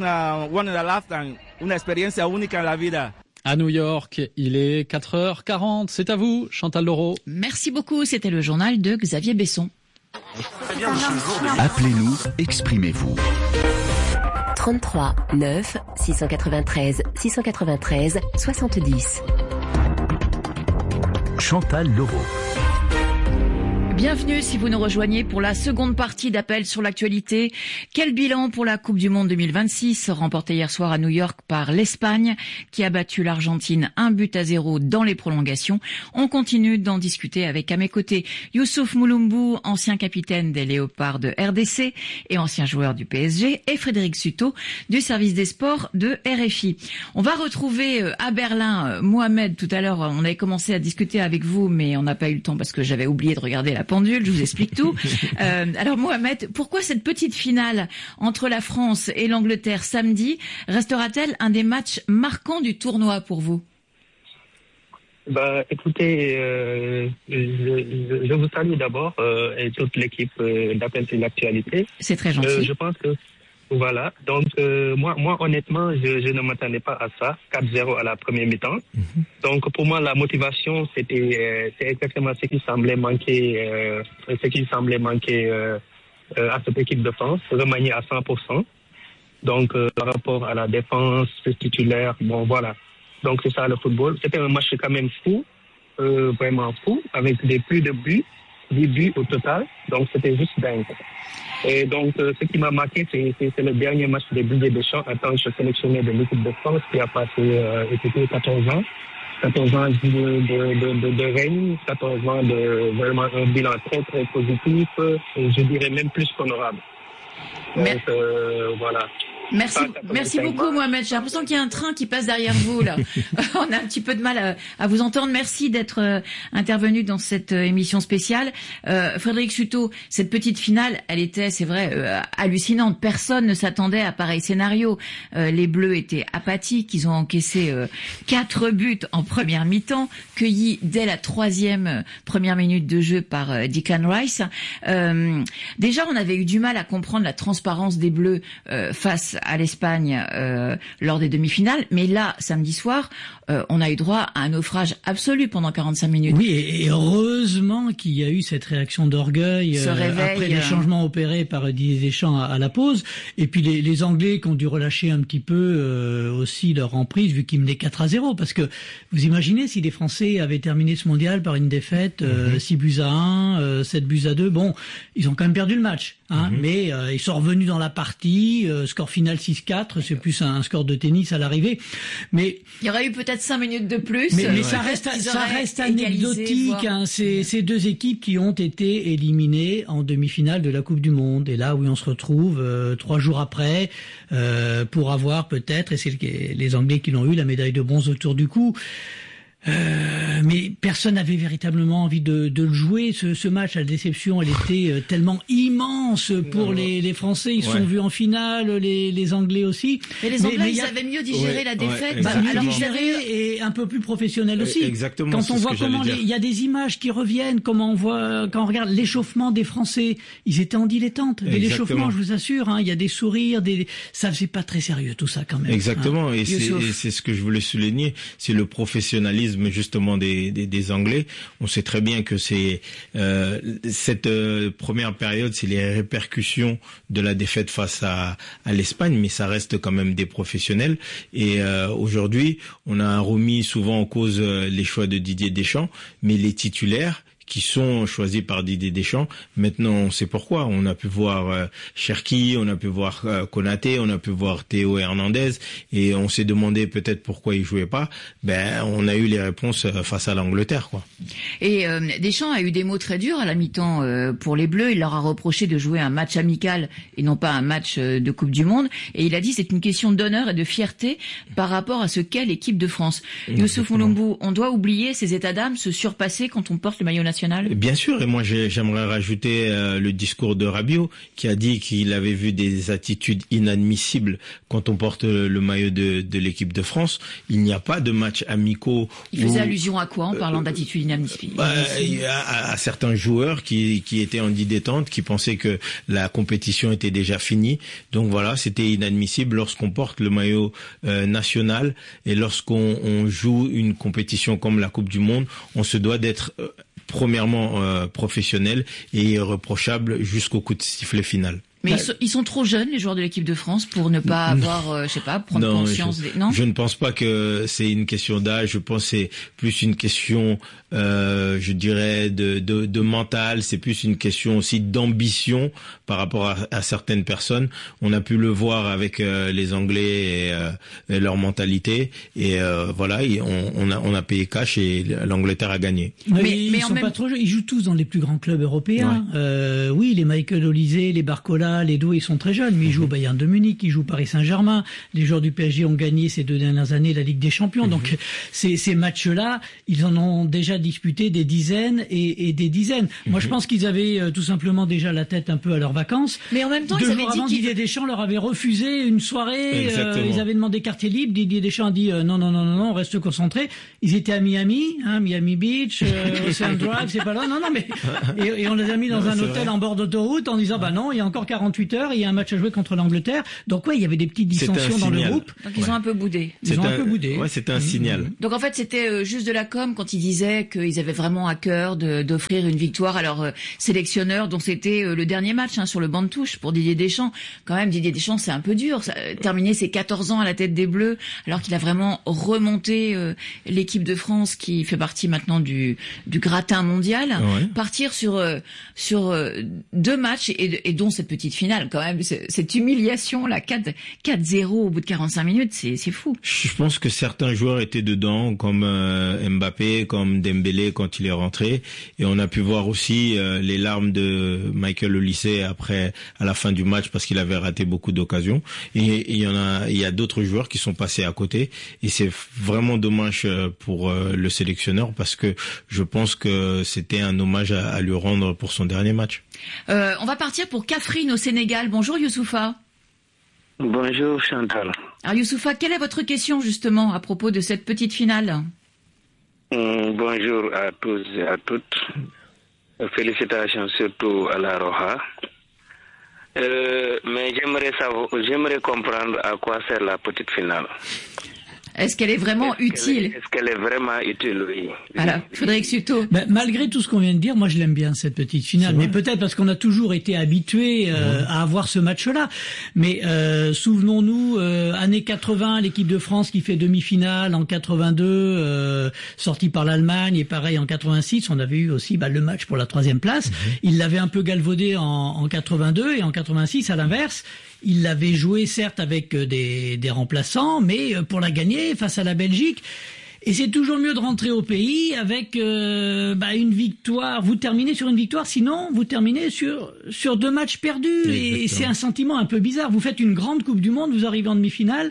À New York, il est quatre heures quarante, c'est à vous, Chantal Leroux. Merci beaucoup, c'était le journal de Xavier Besson. Appelez-nous, exprimez-vous. trente-trois neuf six cent quatre-vingt-treize six cent quatre-vingt-treize soixante-dix. Chantal Leroux. Bienvenue si vous nous rejoignez pour la seconde partie d'Appel sur l'actualité. Quel bilan pour la Coupe du Monde deux mille vingt-six, remportée hier soir à New York par l'Espagne, qui a battu l'Argentine un but à zéro dans les prolongations. On continue d'en discuter avec à mes côtés Youssouf Mouloumbou, ancien capitaine des Léopards de R D C et ancien joueur du P S G, et Frédéric Suto du service des sports de R F I. On va retrouver à Berlin Mohamed. Tout à l'heure, on avait commencé à discuter avec vous, mais on n'a pas eu le temps parce que j'avais oublié de regarder la pendule, je vous explique tout. Euh, alors Mohamed, pourquoi cette petite finale entre la France et l'Angleterre samedi restera-t-elle un des matchs marquants du tournoi pour vous? Bah, écoutez, euh, je, je vous salue d'abord euh, et toute l'équipe euh, d'Appel sur l'actualité. C'est très gentil. Euh, je pense que voilà. Donc euh, moi, moi honnêtement, je, je ne m'attendais pas à ça. quatre zéro à la première mi-temps. Mm-hmm. Donc pour moi, la motivation, c'était, euh, c'est exactement ce qui semblait manquer, euh, ce qui semblait manquer euh, euh, à cette équipe de France, remaniée à cent pour cent. Donc euh, par rapport à la défense titulaire, bon voilà. Donc c'est ça le football. C'était un match quand même fou, euh, vraiment fou, avec des plus de buts, dix buts au total. Donc c'était juste dingue. Et donc, euh, ce qui m'a marqué, c'est, c'est, c'est le dernier match de Didier Deschamps en tant que sélectionné de l'équipe de France qui a passé euh, quatorze ans. quatorze ans de, de, de, de règne, quatorze ans de vraiment un bilan très, très positif, et je dirais même plus qu'honorable. Donc, euh, voilà. Merci, merci beaucoup Mohamed. J'ai l'impression qu'il y a un train qui passe derrière vous là. On a un petit peu de mal à, à vous entendre. Merci d'être euh, intervenu dans cette euh, émission spéciale. Euh, Frédéric Suto, cette petite finale, elle était, c'est vrai, euh, hallucinante. Personne ne s'attendait à pareil scénario. Euh, les Bleus étaient apathiques. Ils ont encaissé euh, quatre buts en première mi-temps, cueillis dès la troisième euh, première minute de jeu par euh, Declan Rice. Euh, déjà, on avait eu du mal à comprendre la transparence des Bleus euh, face à l'Espagne euh, lors des demi-finales, mais là, samedi soir, euh, on a eu droit à un naufrage absolu pendant quarante-cinq minutes. Oui, et heureusement qu'il y a eu cette réaction d'orgueil euh, réveil, après les changements opérés par Didier Deschamps à, à la pause, et puis les, les Anglais qui ont dû relâcher un petit peu euh, aussi leur emprise vu qu'ils menaient quatre à zéro, parce que vous imaginez si les Français avaient terminé ce mondial par une défaite, euh, mm-hmm. six buts à un, euh, sept buts à deux, bon, ils ont quand même perdu le match, hein, mm-hmm. mais euh, ils sont revenus dans la partie, euh, score final six quatre, c'est plus un score de tennis à l'arrivée. Mais il y aurait eu peut-être cinq minutes de plus. Mais, mais ça reste, ça reste anecdotique. Hein, ces, ces deux équipes qui ont été éliminées en demi-finale de la Coupe du Monde. Et là où on se retrouve euh, trois jours après euh, pour avoir peut-être, et c'est les Anglais qui l'ont eu, la médaille de bronze autour du cou. Euh, mais personne n'avait véritablement envie de, de le jouer. Ce, ce match, la déception, elle était euh, tellement immense pour les, les Français. Ils se ouais. sont vus en finale, les, les Anglais aussi. Mais les Anglais, mais, mais ils a... avaient mieux digéré ouais, la défaite. Ouais, bah, mieux digéré et un peu plus professionnel aussi. Exactement. Quand on voit comment il y a des images qui reviennent, comment on voit, quand on regarde l'échauffement des Français, ils étaient en dilettante. Mais l'échauffement, je vous assure, hein, il y a des sourires, des, ça faisait pas très sérieux tout ça quand même. Exactement. Hein. Et, c'est, et c'est ce que je voulais souligner, c'est le professionnalisme justement des, des, des Anglais. On sait très bien que c'est euh, cette euh, première période, c'est les répercussions de la défaite face à, à l'Espagne, mais ça reste quand même des professionnels. Et euh, aujourd'hui, on a remis souvent en cause euh, les choix de Didier Deschamps, mais les titulaires qui sont choisis par Didier Deschamps. Maintenant, on sait pourquoi. On a pu voir euh, Cherki, on a pu voir euh, Konaté, on a pu voir Théo Hernandez, et on s'est demandé peut-être pourquoi ils jouaient pas. Ben, on a eu les réponses euh, face à l'Angleterre, quoi. Et euh, Deschamps a eu des mots très durs à la mi-temps euh, pour les Bleus. Il leur a reproché de jouer un match amical et non pas un match euh, de Coupe du Monde. Et il a dit c'est une question d'honneur et de fierté par rapport à ce qu'est l'équipe de France. Youssouf Mouloumbou, on doit oublier ces états d'âme, se surpasser quand on porte le maillot national. Bien sûr, et moi j'aimerais rajouter euh, le discours de Rabiot qui a dit qu'il avait vu des attitudes inadmissibles quand on porte le, le maillot de, de l'équipe de France. Il n'y a pas de matchs amicaux. Il faisait où, allusion à quoi en parlant euh, d'attitudes inadmissibles bah, à, à certains joueurs qui, qui étaient en détente, qui pensaient que la compétition était déjà finie. Donc voilà, c'était inadmissible lorsqu'on porte le maillot euh, national et lorsqu'on on joue une compétition comme la Coupe du Monde, on se doit d'être euh, premièrement euh, professionnel et irréprochable jusqu'au coup de sifflet final. Mais bah, ils, sont, ils sont trop jeunes, les joueurs de l'équipe de France, pour ne pas avoir, euh, je sais pas, prendre non, conscience je, des... Non, je ne pense pas que c'est une question d'âge. Je pense que c'est plus une question, euh, je dirais, de, de, de mental. C'est plus une question aussi d'ambition par rapport à, à certaines personnes. On a pu le voir avec euh, les Anglais et, euh, et leur mentalité. Et euh, voilà, on, on, a, on a payé cash et l'Angleterre a gagné. Mais, mais ils mais sont même... pas trop jeunes. Ils jouent tous dans les plus grands clubs européens. Ouais. Euh, oui, les Michael Olise, les Barcola, les Doué, ils sont très jeunes, mais ils jouent au Bayern de Munich, ils jouent au Paris Saint-Germain. Les joueurs du P S G ont gagné ces deux dernières années la Ligue des Champions. Mm-hmm. Donc ces, ces matchs-là, ils en ont déjà disputé des dizaines et, et des dizaines. Mm-hmm. Moi, je pense qu'ils avaient euh, tout simplement déjà la tête un peu à leurs vacances. Mais en même temps, deux ils avaient jours dit avant, Didier Deschamps leur avait refusé une soirée. Euh, ils avaient demandé quartier libre. Didier Deschamps a dit euh, non, non, non, non, non, on reste concentré. Ils étaient à Miami, hein, Miami Beach, euh, Ocean Drive, c'est pas là. Non, non, mais et, et on les a mis dans non, un hôtel vrai. en bord d'autoroute en disant bah non, il y a encore quarante-huit heures, et il y a un match à jouer contre l'Angleterre. Donc ouais, il y avait des petites dissensions dans le groupe. Donc ils ouais. ont un peu boudé. Ils c'est ont un, un peu boudé. Ouais, c'était un signal. Mmh. Donc en fait, c'était euh, juste de la com quand ils disaient qu'ils avaient vraiment à cœur de, d'offrir une victoire à leur euh, sélectionneur, dont c'était euh, le dernier match hein, sur le banc de touche pour Didier Deschamps. Quand même, Didier Deschamps, c'est un peu dur. Ça, euh, terminer ses quatorze ans à la tête des Bleus, alors qu'il a vraiment remonté euh, l'équipe de France qui fait partie maintenant du, du gratin mondial. Ouais. Partir sur euh, sur euh, deux matchs et, et dont cette petite finale, quand même, cette humiliation là, quatre zéro au bout de quarante-cinq minutes, c'est c'est fou. Je pense que certains joueurs étaient dedans, comme euh, Mbappé, comme Dembélé quand il est rentré, et on a pu voir aussi euh, les larmes de Michael Olise après à la fin du match parce qu'il avait raté beaucoup d'occasions. Et il y en a, il y a d'autres joueurs qui sont passés à côté, et c'est vraiment dommage pour euh, le sélectionneur parce que je pense que c'était un hommage à, à lui rendre pour son dernier match. Euh, on va partir pour Kaffrine au Sénégal. Bonjour Youssoufa. Bonjour Chantal. Alors Youssoufa, quelle est votre question justement à propos de cette petite finale? mmh, Bonjour à tous et à toutes. Félicitations surtout à la Roja. Euh, mais j'aimerais savoir, j'aimerais comprendre à quoi sert la petite finale. Est-ce qu'elle est vraiment est-ce utile? qu'elle est, Est-ce qu'elle est vraiment utile, oui. Voilà, Frédéric Suto. Ben, malgré tout ce qu'on vient de dire, moi je l'aime bien cette petite finale, mais peut-être parce qu'on a toujours été habitués euh, ouais. à avoir ce match-là. Mais euh, souvenons-nous, euh, années quatre-vingts, l'équipe de France qui fait demi-finale, en quatre-vingt-deux, euh, sortie par l'Allemagne, et pareil en quatre-vingt-six, on avait eu aussi bah, le match pour la troisième place. Mm-hmm. Il l'avait un peu galvaudé en, en quatre-vingt-deux, et en quatre-vingt-six, à l'inverse, il l'avait joué certes avec des, des remplaçants, mais pour la gagner face à la Belgique. Et c'est toujours mieux de rentrer au pays avec euh, bah, une victoire. Vous terminez sur une victoire, sinon vous terminez sur sur deux matchs perdus. Exactement. Et c'est un sentiment un peu bizarre. Vous faites une grande Coupe du Monde, vous arrivez en demi-finale.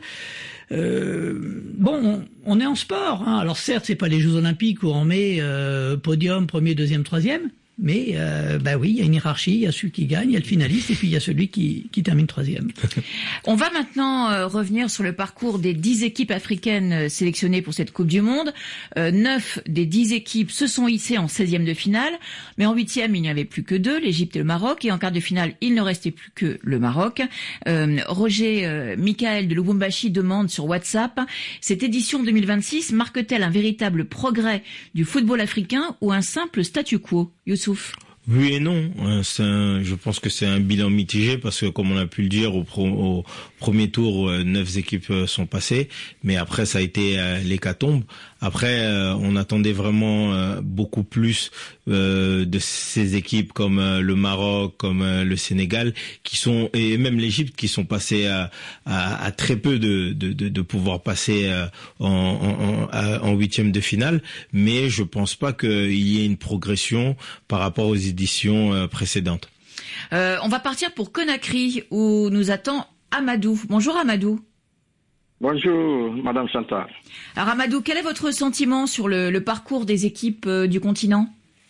Euh, bon, on, on est en sport. Hein. Alors certes, c'est pas les Jeux Olympiques où on met euh, podium, premier, deuxième, troisième. Mais euh, bah oui, il y a une hiérarchie, il y a celui qui gagne, il y a le finaliste, et puis il y a celui qui, qui termine troisième. On va maintenant euh, revenir sur le parcours des dix équipes africaines euh, sélectionnées pour cette Coupe du Monde. Euh, neuf des dix équipes se sont hissées en seizième de finale, mais en huitième, il n'y avait plus que deux, l'Égypte et le Maroc, et en quart de finale, il ne restait plus que le Maroc. Euh, Roger euh, Michael de Lubumbashi demande sur WhatsApp, cette édition deux mille vingt-six marque-t-elle un véritable progrès du football africain ou un simple statu quo? Youssouf. Oui et non. C'est un, je pense que c'est un bilan mitigé parce que, comme on a pu le dire, au, pro, au premier tour, neuf équipes sont passées, mais après ça a été euh, l'hécatombe. Après, euh, on attendait vraiment euh, beaucoup plus euh, de ces équipes comme euh, le Maroc, comme euh, le Sénégal, qui sont, et même l'Égypte, qui sont passés à, à, à très peu de, de, de, de pouvoir passer euh, en, en, en huitième de finale. Mais je pense pas qu'il y ait une progression par rapport aux éditions euh, précédentes. Euh, on va partir pour Conakry où nous attend Amadou. Bonjour Amadou. Bonjour, Madame Chantal. Alors Amadou, quel est votre sentiment sur le, le parcours des équipes euh, du continent?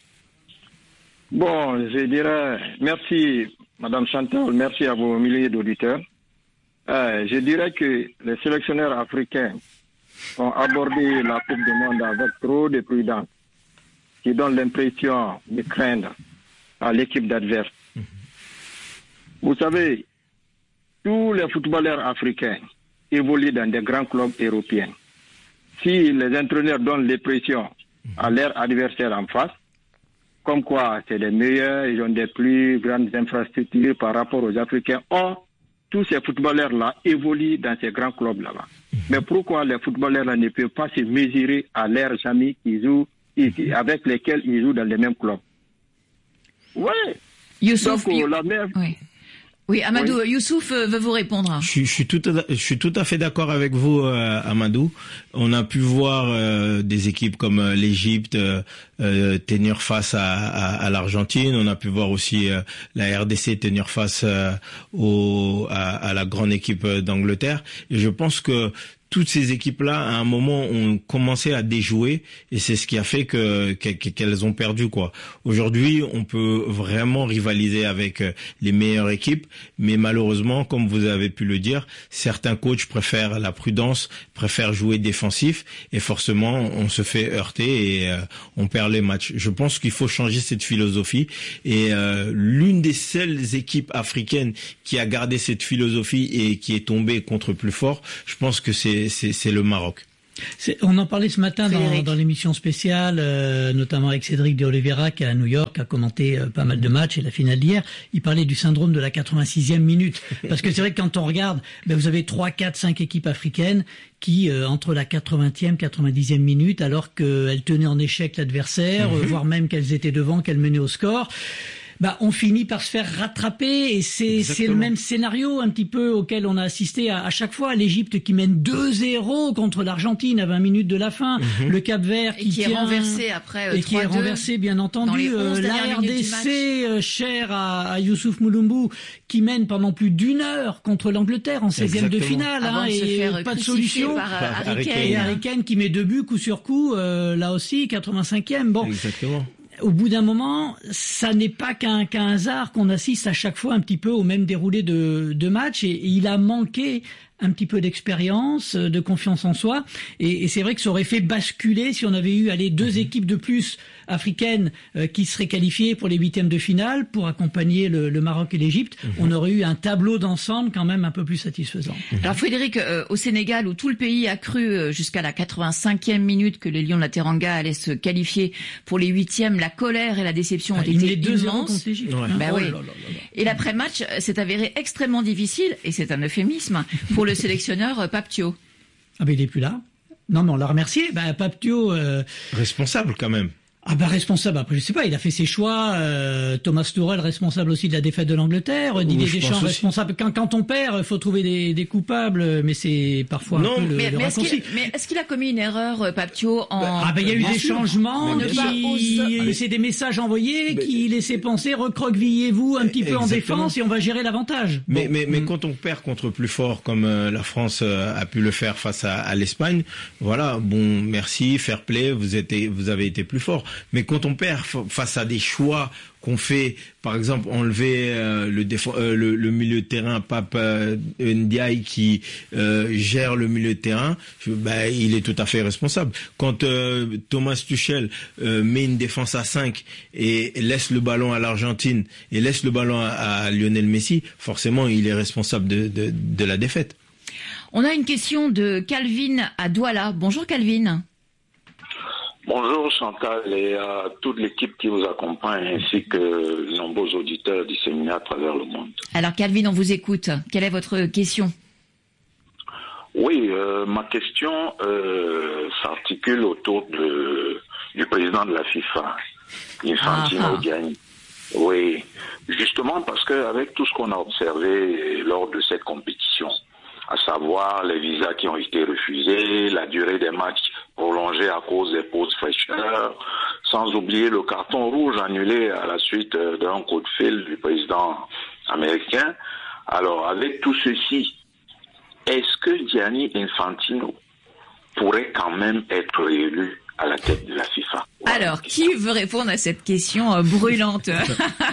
Bon, je dirais merci, Madame Chantal, merci à vos milliers d'auditeurs. Euh, je dirais que les sélectionneurs africains ont abordé la Coupe du Monde avec trop de prudence, qui donne l'impression de craindre à l'équipe d'adverse. Mm-hmm. Vous savez, tous les footballeurs africains évoluent dans des grands clubs européens. Si les entraîneurs donnent l'impression à leur adversaire en face, comme quoi c'est les meilleurs, ils ont des plus grandes infrastructures par rapport aux Africains. Or, tous ces footballeurs-là évoluent dans ces grands clubs là-bas. Mmh. Mais pourquoi les footballeurs-là ne peuvent pas se mesurer à leurs amis qui jouent, avec lesquels ils jouent dans les mêmes clubs? Oui. Youssouf, Donc, la même... oui. Oui, Amadou, oui. Youssouf veut vous répondre. Je, je, suis tout à, je suis tout à fait d'accord avec vous, euh, Amadou. On a pu voir euh, des équipes comme euh, l'Égypte euh, euh, tenir face à, à, à l'Argentine. On a pu voir aussi euh, la R D C tenir face euh, au, à, à la grande équipe d'Angleterre. Et je pense que toutes ces équipes-là, à un moment, ont commencé à déjouer, et c'est ce qui a fait que qu'elles ont perdu, quoi. Aujourd'hui, on peut vraiment rivaliser avec les meilleures équipes, mais malheureusement, comme vous avez pu le dire, certains coachs préfèrent la prudence, préfèrent jouer défensif, et forcément, on se fait heurter et euh, on perd les matchs. Je pense qu'il faut changer cette philosophie, et euh, l'une des seules équipes africaines qui a gardé cette philosophie et qui est tombée contre plus fort, je pense que c'est C'est, c'est le Maroc. C'est, on en parlait ce matin dans, dans l'émission spéciale, euh, notamment avec Cédric de Oliveira qui est à New York, a commenté euh, pas mal de matchs et la finale d'hier. Il parlait du syndrome de la quatre-vingt-sixième minute. Parce que c'est vrai que quand on regarde, ben vous avez trois, quatre, cinq équipes africaines qui, euh, entre la quatre-vingtième, quatre-vingt-dixième minute, alors qu'elles tenaient en échec l'adversaire, mm-hmm. euh, voire même qu'elles étaient devant, qu'elles menaient au score, bah, on finit par se faire rattraper, et c'est, c'est le même scénario un petit peu auquel on a assisté à, à chaque fois. L'Égypte qui mène deux zéro contre l'Argentine à vingt minutes de la fin, mm-hmm. le Cap-Vert qui, qui tient, est renversé après euh, et qui est renversé bien entendu, euh, la R D C euh, chère à, à Youssouf Moulombou qui mène pendant plus d'une heure contre l'Angleterre en seizième de finale, hein, et pas de solution. Par, euh, Harry Kane. Et Harry Kane qui met deux buts coup sur coup, euh, là aussi quatre-vingt-cinquième. Bon. Exactement. Au bout d'un moment, ça n'est pas qu'un, qu'un hasard qu'on assiste à chaque fois un petit peu au même déroulé de, de match, et, et il a manqué un petit peu d'expérience, de confiance en soi, et, et c'est vrai que ça aurait fait basculer si on avait eu allez, deux mmh. équipes de plus africaines euh, qui seraient qualifiées pour les huitièmes de finale pour accompagner le, le Maroc et l'Égypte. Mmh. On aurait eu un tableau d'ensemble quand même un peu plus satisfaisant. Mmh. Alors Frédéric, euh, au Sénégal, où tout le pays a cru euh, jusqu'à la quatre-vingt-cinquième minute que les Lions de la Teranga allaient se qualifier pour les huitièmes, la colère et la déception ont ah, été immenses. Ouais. Ben oh oui. là là là là. Et l'après-match s'est avéré extrêmement difficile, et c'est un euphémisme, pour le sélectionneur Pape Thiaw. Ah ben il est plus là. Non mais on l'a remercié. Ben Pape Thiaw, euh... responsable quand même. Ah bah responsable, après je sais pas, il a fait ses choix, euh, Thomas Tuchel responsable aussi de la défaite de l'Angleterre, oui, Didier Deschamps responsable. Quand, quand on perd, il faut trouver des, des coupables, mais c'est parfois non, un peu le, mais, le mais raccourci. Est-ce qu'il, mais est-ce qu'il a commis une erreur, Pape Thiaw, en... Ah bah il y a eu des sûr. changements, qui... c'est des messages envoyés mais... qui laissaient penser recroquevillez-vous un petit peu Exactement. en défense et on va gérer l'avantage. Mais, bon. mais, mais mmh. quand on perd contre plus fort, comme euh, la France euh, a pu le faire face à, à l'Espagne, voilà, bon, merci, fair play, vous, êtes, vous avez été plus fort. Mais quand on perd face à des choix qu'on fait, par exemple enlever euh, le, défend, euh, le, le milieu de terrain, Pape euh, Ndiaye qui euh, gère le milieu de terrain, je, bah, il est tout à fait responsable. Quand euh, Thomas Tuchel euh, met une défense à cinq et laisse le ballon à l'Argentine et laisse le ballon à, à Lionel Messi, forcément il est responsable de, de, de la défaite. On a une question de Calvin à Douala. Bonjour Calvin. Bonjour Chantal et à toute l'équipe qui vous accompagne ainsi que les nombreux auditeurs disséminés à travers le monde. Alors Calvin, on vous écoute. Quelle est votre question ? Oui, euh, ma question euh, s'articule autour de, du président de la FIFA, Infantino Gianni. Oui, justement parce qu'avec tout ce qu'on a observé lors de cette compétition, à savoir les visas qui ont été refusés, la durée des matchs prolongée à cause des pauses fraîcheurs, sans oublier le carton rouge annulé à la suite d'un coup de fil du président américain. Alors, avec tout ceci, est-ce que Gianni Infantino pourrait quand même être réélu à la tête de la FIFA? Alors, qui veut répondre à cette question euh, brûlante?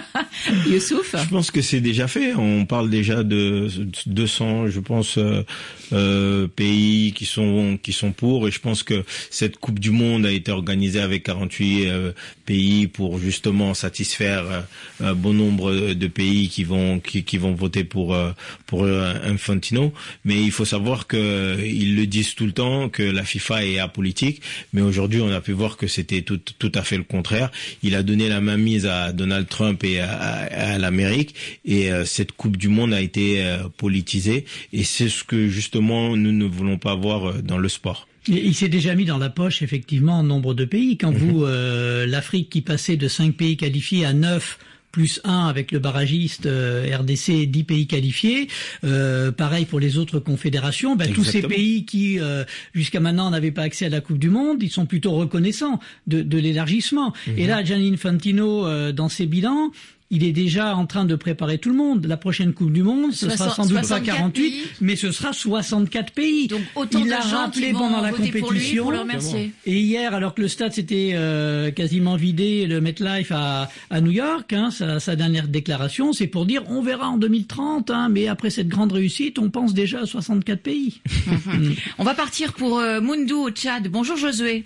Youssouf? Je pense que c'est déjà fait. On parle déjà de deux cents, je pense, euh, euh, pays qui sont qui sont pour. Et je pense que cette Coupe du Monde a été organisée avec quarante-huit euh, pays pour justement satisfaire euh, un bon nombre de pays qui vont qui, qui vont voter pour euh, pour euh, Infantino. Mais il faut savoir que ils le disent tout le temps que la FIFA est apolitique. Mais aujourd'hui, on a pu voir que c'était tout tout à fait le contraire. Il a donné la main mise à Donald Trump et à, à, à l'Amérique, et euh, cette Coupe du Monde a été euh, politisée, et c'est ce que justement nous ne voulons pas voir euh, dans le sport. Il s'est déjà mis dans la poche, effectivement, nombre de pays. Quand vous, euh, l'Afrique qui passait de cinq pays qualifiés à neuf, plus un avec le barragiste euh, R D C, dix pays qualifiés. Euh, pareil pour les autres confédérations. Ben, tous ces pays qui, euh, jusqu'à maintenant, n'avaient pas accès à la Coupe du Monde, ils sont plutôt reconnaissants de, de l'élargissement. Mm-hmm. Et là, Gianni Infantino, euh, dans ses bilans, il est déjà en train de préparer tout le monde. La prochaine Coupe du Monde, ce sera sans doute pas quarante-huit, pays. Mais ce sera soixante-quatre pays. Donc autant il de l'a gens rappelé qui pendant vont la voter compétition. Pour lui, pour le remercier. Et hier, alors que le stade s'était euh, quasiment vidé, le MetLife à, à New York, hein, sa, sa dernière déclaration, c'est pour dire on verra en deux mille trente, hein, mais après cette grande réussite, on pense déjà à soixante-quatre pays. On va partir pour euh, Moundou au Tchad. Bonjour Josué.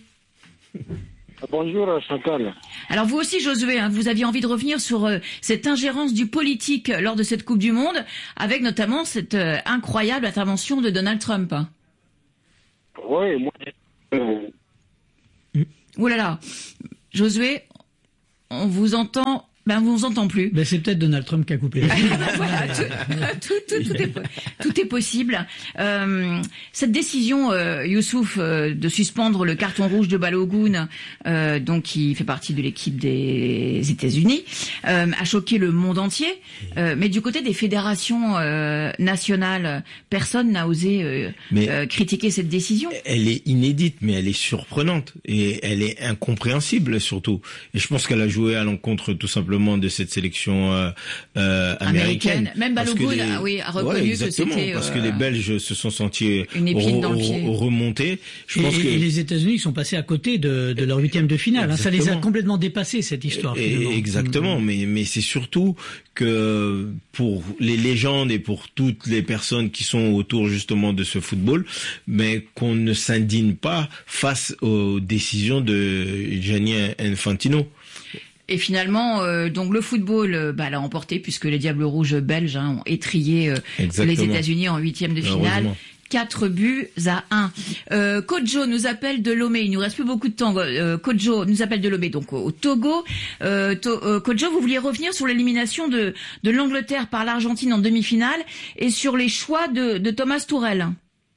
Bonjour Chantal. Alors vous aussi Josué, hein, vous aviez envie de revenir sur euh, cette ingérence du politique lors de cette Coupe du Monde, avec notamment cette euh, incroyable intervention de Donald Trump. Oui, moi... Euh... Ouh là là, Josué, on vous entend... Ben, on vous entend plus. Ben, c'est peut-être Donald Trump qui a coupé. Voilà, tout, tout, tout, tout, est, tout est possible. Euh, cette décision, euh, Youssouf, euh, de suspendre le carton rouge de Balogun, euh, donc qui fait partie de l'équipe des États-Unis, euh, a choqué le monde entier. Euh, mais du côté des fédérations euh, nationales, personne n'a osé euh, euh, critiquer cette décision. Elle est inédite, mais elle est surprenante et elle est incompréhensible surtout. Et je pense qu'elle a joué à l'encontre tout simplement de cette sélection euh, euh, américaine. américaine. Même Balogun les... a, oui, a reconnu ouais, que c'était... parce euh... que les Belges se sont sentis une épine dans le pied. remontés. Je et, pense et, que... et les États-Unis sont passés à côté de, de leur huitième de finale. Hein, ça les a complètement dépassés, cette histoire. Et, exactement, mmh. mais, mais c'est surtout que pour les légendes et pour toutes les personnes qui sont autour justement de ce football, mais qu'on ne s'indigne pas face aux décisions de Gianni Infantino. Et finalement, euh, donc le football euh, bah, l'a emporté puisque les Diables Rouges belges hein, ont étrié euh, les États-Unis en huitième de finale. Quatre buts à un. Euh, Kodjo nous appelle de Lomé. Il nous reste plus beaucoup de temps. Euh, Kodjo nous appelle de Lomé, donc au, au Togo. Euh, to, euh, Kodjo, vous vouliez revenir sur l'élimination de, de l'Angleterre par l'Argentine en demi-finale et sur les choix de, de Thomas Tuchel.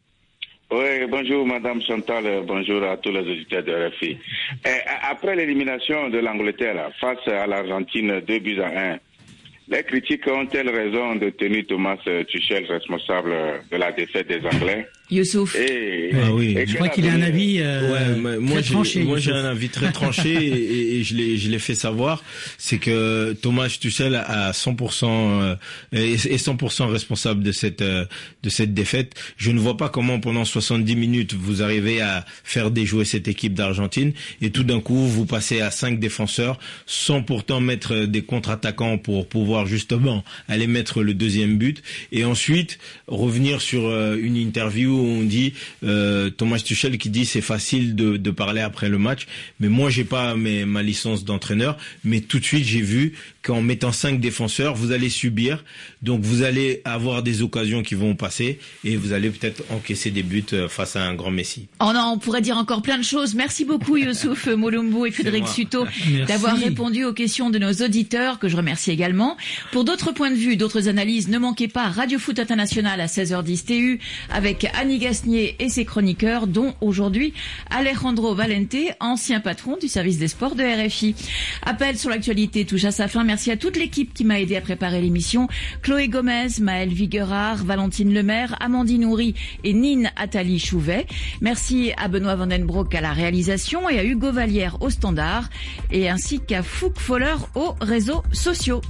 Oui, bonjour Madame Chantal, bonjour à tous les auditeurs de R F I. Et après l'élimination de l'Angleterre face à l'Argentine, deux buts à un, les critiques ont-elles raison de tenir Thomas Tuchel responsable de la défaite des Anglais? Youssouf. Et, ah oui, et je crois qu'il a un avis euh, ouais, moi très tranché. Moi j'ai un avis très tranché et, et je l'ai je l'ai fait savoir, c'est que Thomas Tuchel a cent pour cent euh, est cent pour cent responsable de cette euh, de cette défaite. Je ne vois pas comment pendant soixante-dix minutes vous arrivez à faire déjouer cette équipe d'Argentine et tout d'un coup vous passez à cinq défenseurs sans pourtant mettre des contre-attaquants pour pouvoir justement aller mettre le deuxième but et ensuite revenir sur euh, une interview où on dit euh, Thomas Tuchel qui dit c'est facile de, de parler après le match, mais moi j'ai pas mes, ma licence d'entraîneur, mais tout de suite j'ai vu qu'en mettant cinq défenseurs vous allez subir, donc vous allez avoir des occasions qui vont passer et vous allez peut-être encaisser des buts face à un grand Messi. Oh non, on pourrait dire encore plein de choses. Merci beaucoup Youssouf Moulumbu et Frédéric Suto d'avoir répondu aux questions de nos auditeurs, que je remercie également. Pour d'autres points de vue, d'autres analyses, ne manquez pas Radio Foot International à seize heures dix T U avec Annie Gasnier et ses chroniqueurs, dont aujourd'hui Alejandro Valente, ancien patron du service des sports de R F I. Appel sur l'actualité touche à sa fin. Merci à toute l'équipe qui m'a aidé à préparer l'émission. Chloé Gomez, Maëlle Viguerard, Valentine Lemaire, Amandine Houry et Nine Attali Chouvet. Merci à Benoît Vandenbroek à la réalisation et à Hugo Vallière au standard et ainsi qu'à Fouk Foller aux réseaux sociaux.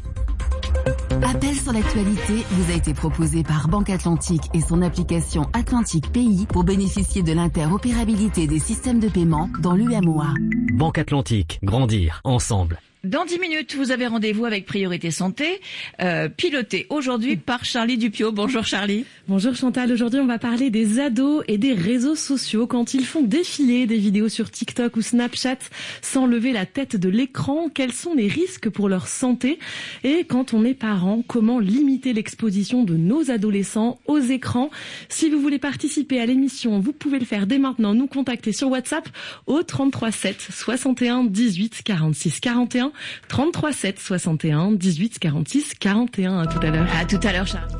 Appel sur l'actualité vous a été proposé par Banque Atlantique et son application Atlantique Pays pour bénéficier de l'interopérabilité des systèmes de paiement dans l'U M O A. Banque Atlantique, grandir ensemble. Dans dix minutes, vous avez rendez-vous avec Priorité Santé, euh, piloté aujourd'hui par Charlie Dupiot. Bonjour Charlie. Bonjour Chantal. Aujourd'hui, on va parler des ados et des réseaux sociaux. Quand ils font défiler des vidéos sur TikTok ou Snapchat sans lever la tête de l'écran, quels sont les risques pour leur santé? Et quand on est parent, comment limiter l'exposition de nos adolescents aux écrans? Si vous voulez participer à l'émission, vous pouvez le faire dès maintenant. Nous contacter sur WhatsApp au trente-trois sept soixante et un dix-huit quarante-six quarante et un. trente-trois sept soixante et un dix-huit quarante-six quarante et un. À tout à l'heure. À tout à l'heure, Charles.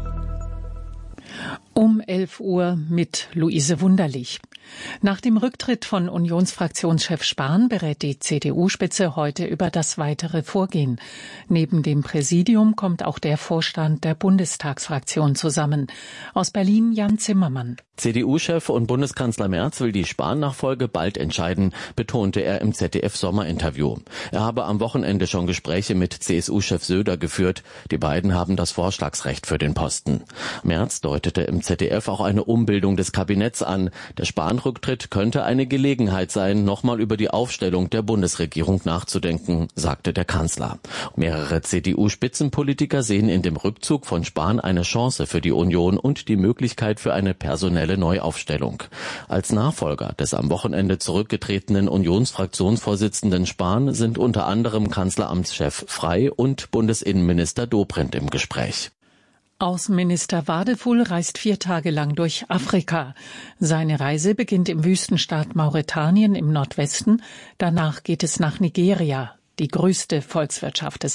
Um elf Uhr mit Luise Wunderlich. Nach dem Rücktritt von Unionsfraktionschef Spahn berät die C D U-Spitze heute über das weitere Vorgehen. Neben dem Präsidium kommt auch der Vorstand der Bundestagsfraktion zusammen. Aus Berlin Jan Zimmermann. C D U-Chef und Bundeskanzler Merz will die Spahn-Nachfolge bald entscheiden, betonte er im Z D F-Sommerinterview. Er habe am Wochenende schon Gespräche mit C S U-Chef Söder geführt. Die beiden haben das Vorschlagsrecht für den Posten. Merz deutete im Z D F auch eine Umbildung des Kabinetts an. Der Spahn-Rücktritt könnte eine Gelegenheit sein, nochmal über die Aufstellung der Bundesregierung nachzudenken, sagte der Kanzler. Mehrere C D U-Spitzenpolitiker sehen in dem Rückzug von Spahn eine Chance für die Union und die Möglichkeit für eine personelle Neuaufstellung. Als Nachfolger des am Wochenende zurückgetretenen Unionsfraktionsvorsitzenden Spahn sind unter anderem Kanzleramtschef Frey und Bundesinnenminister Dobrindt im Gespräch. Außenminister Wadefull reist vier Tage lang durch Afrika. Seine Reise beginnt im Wüstenstaat Mauretanien im Nordwesten. Danach geht es nach Nigeria, die größte Volkswirtschaft des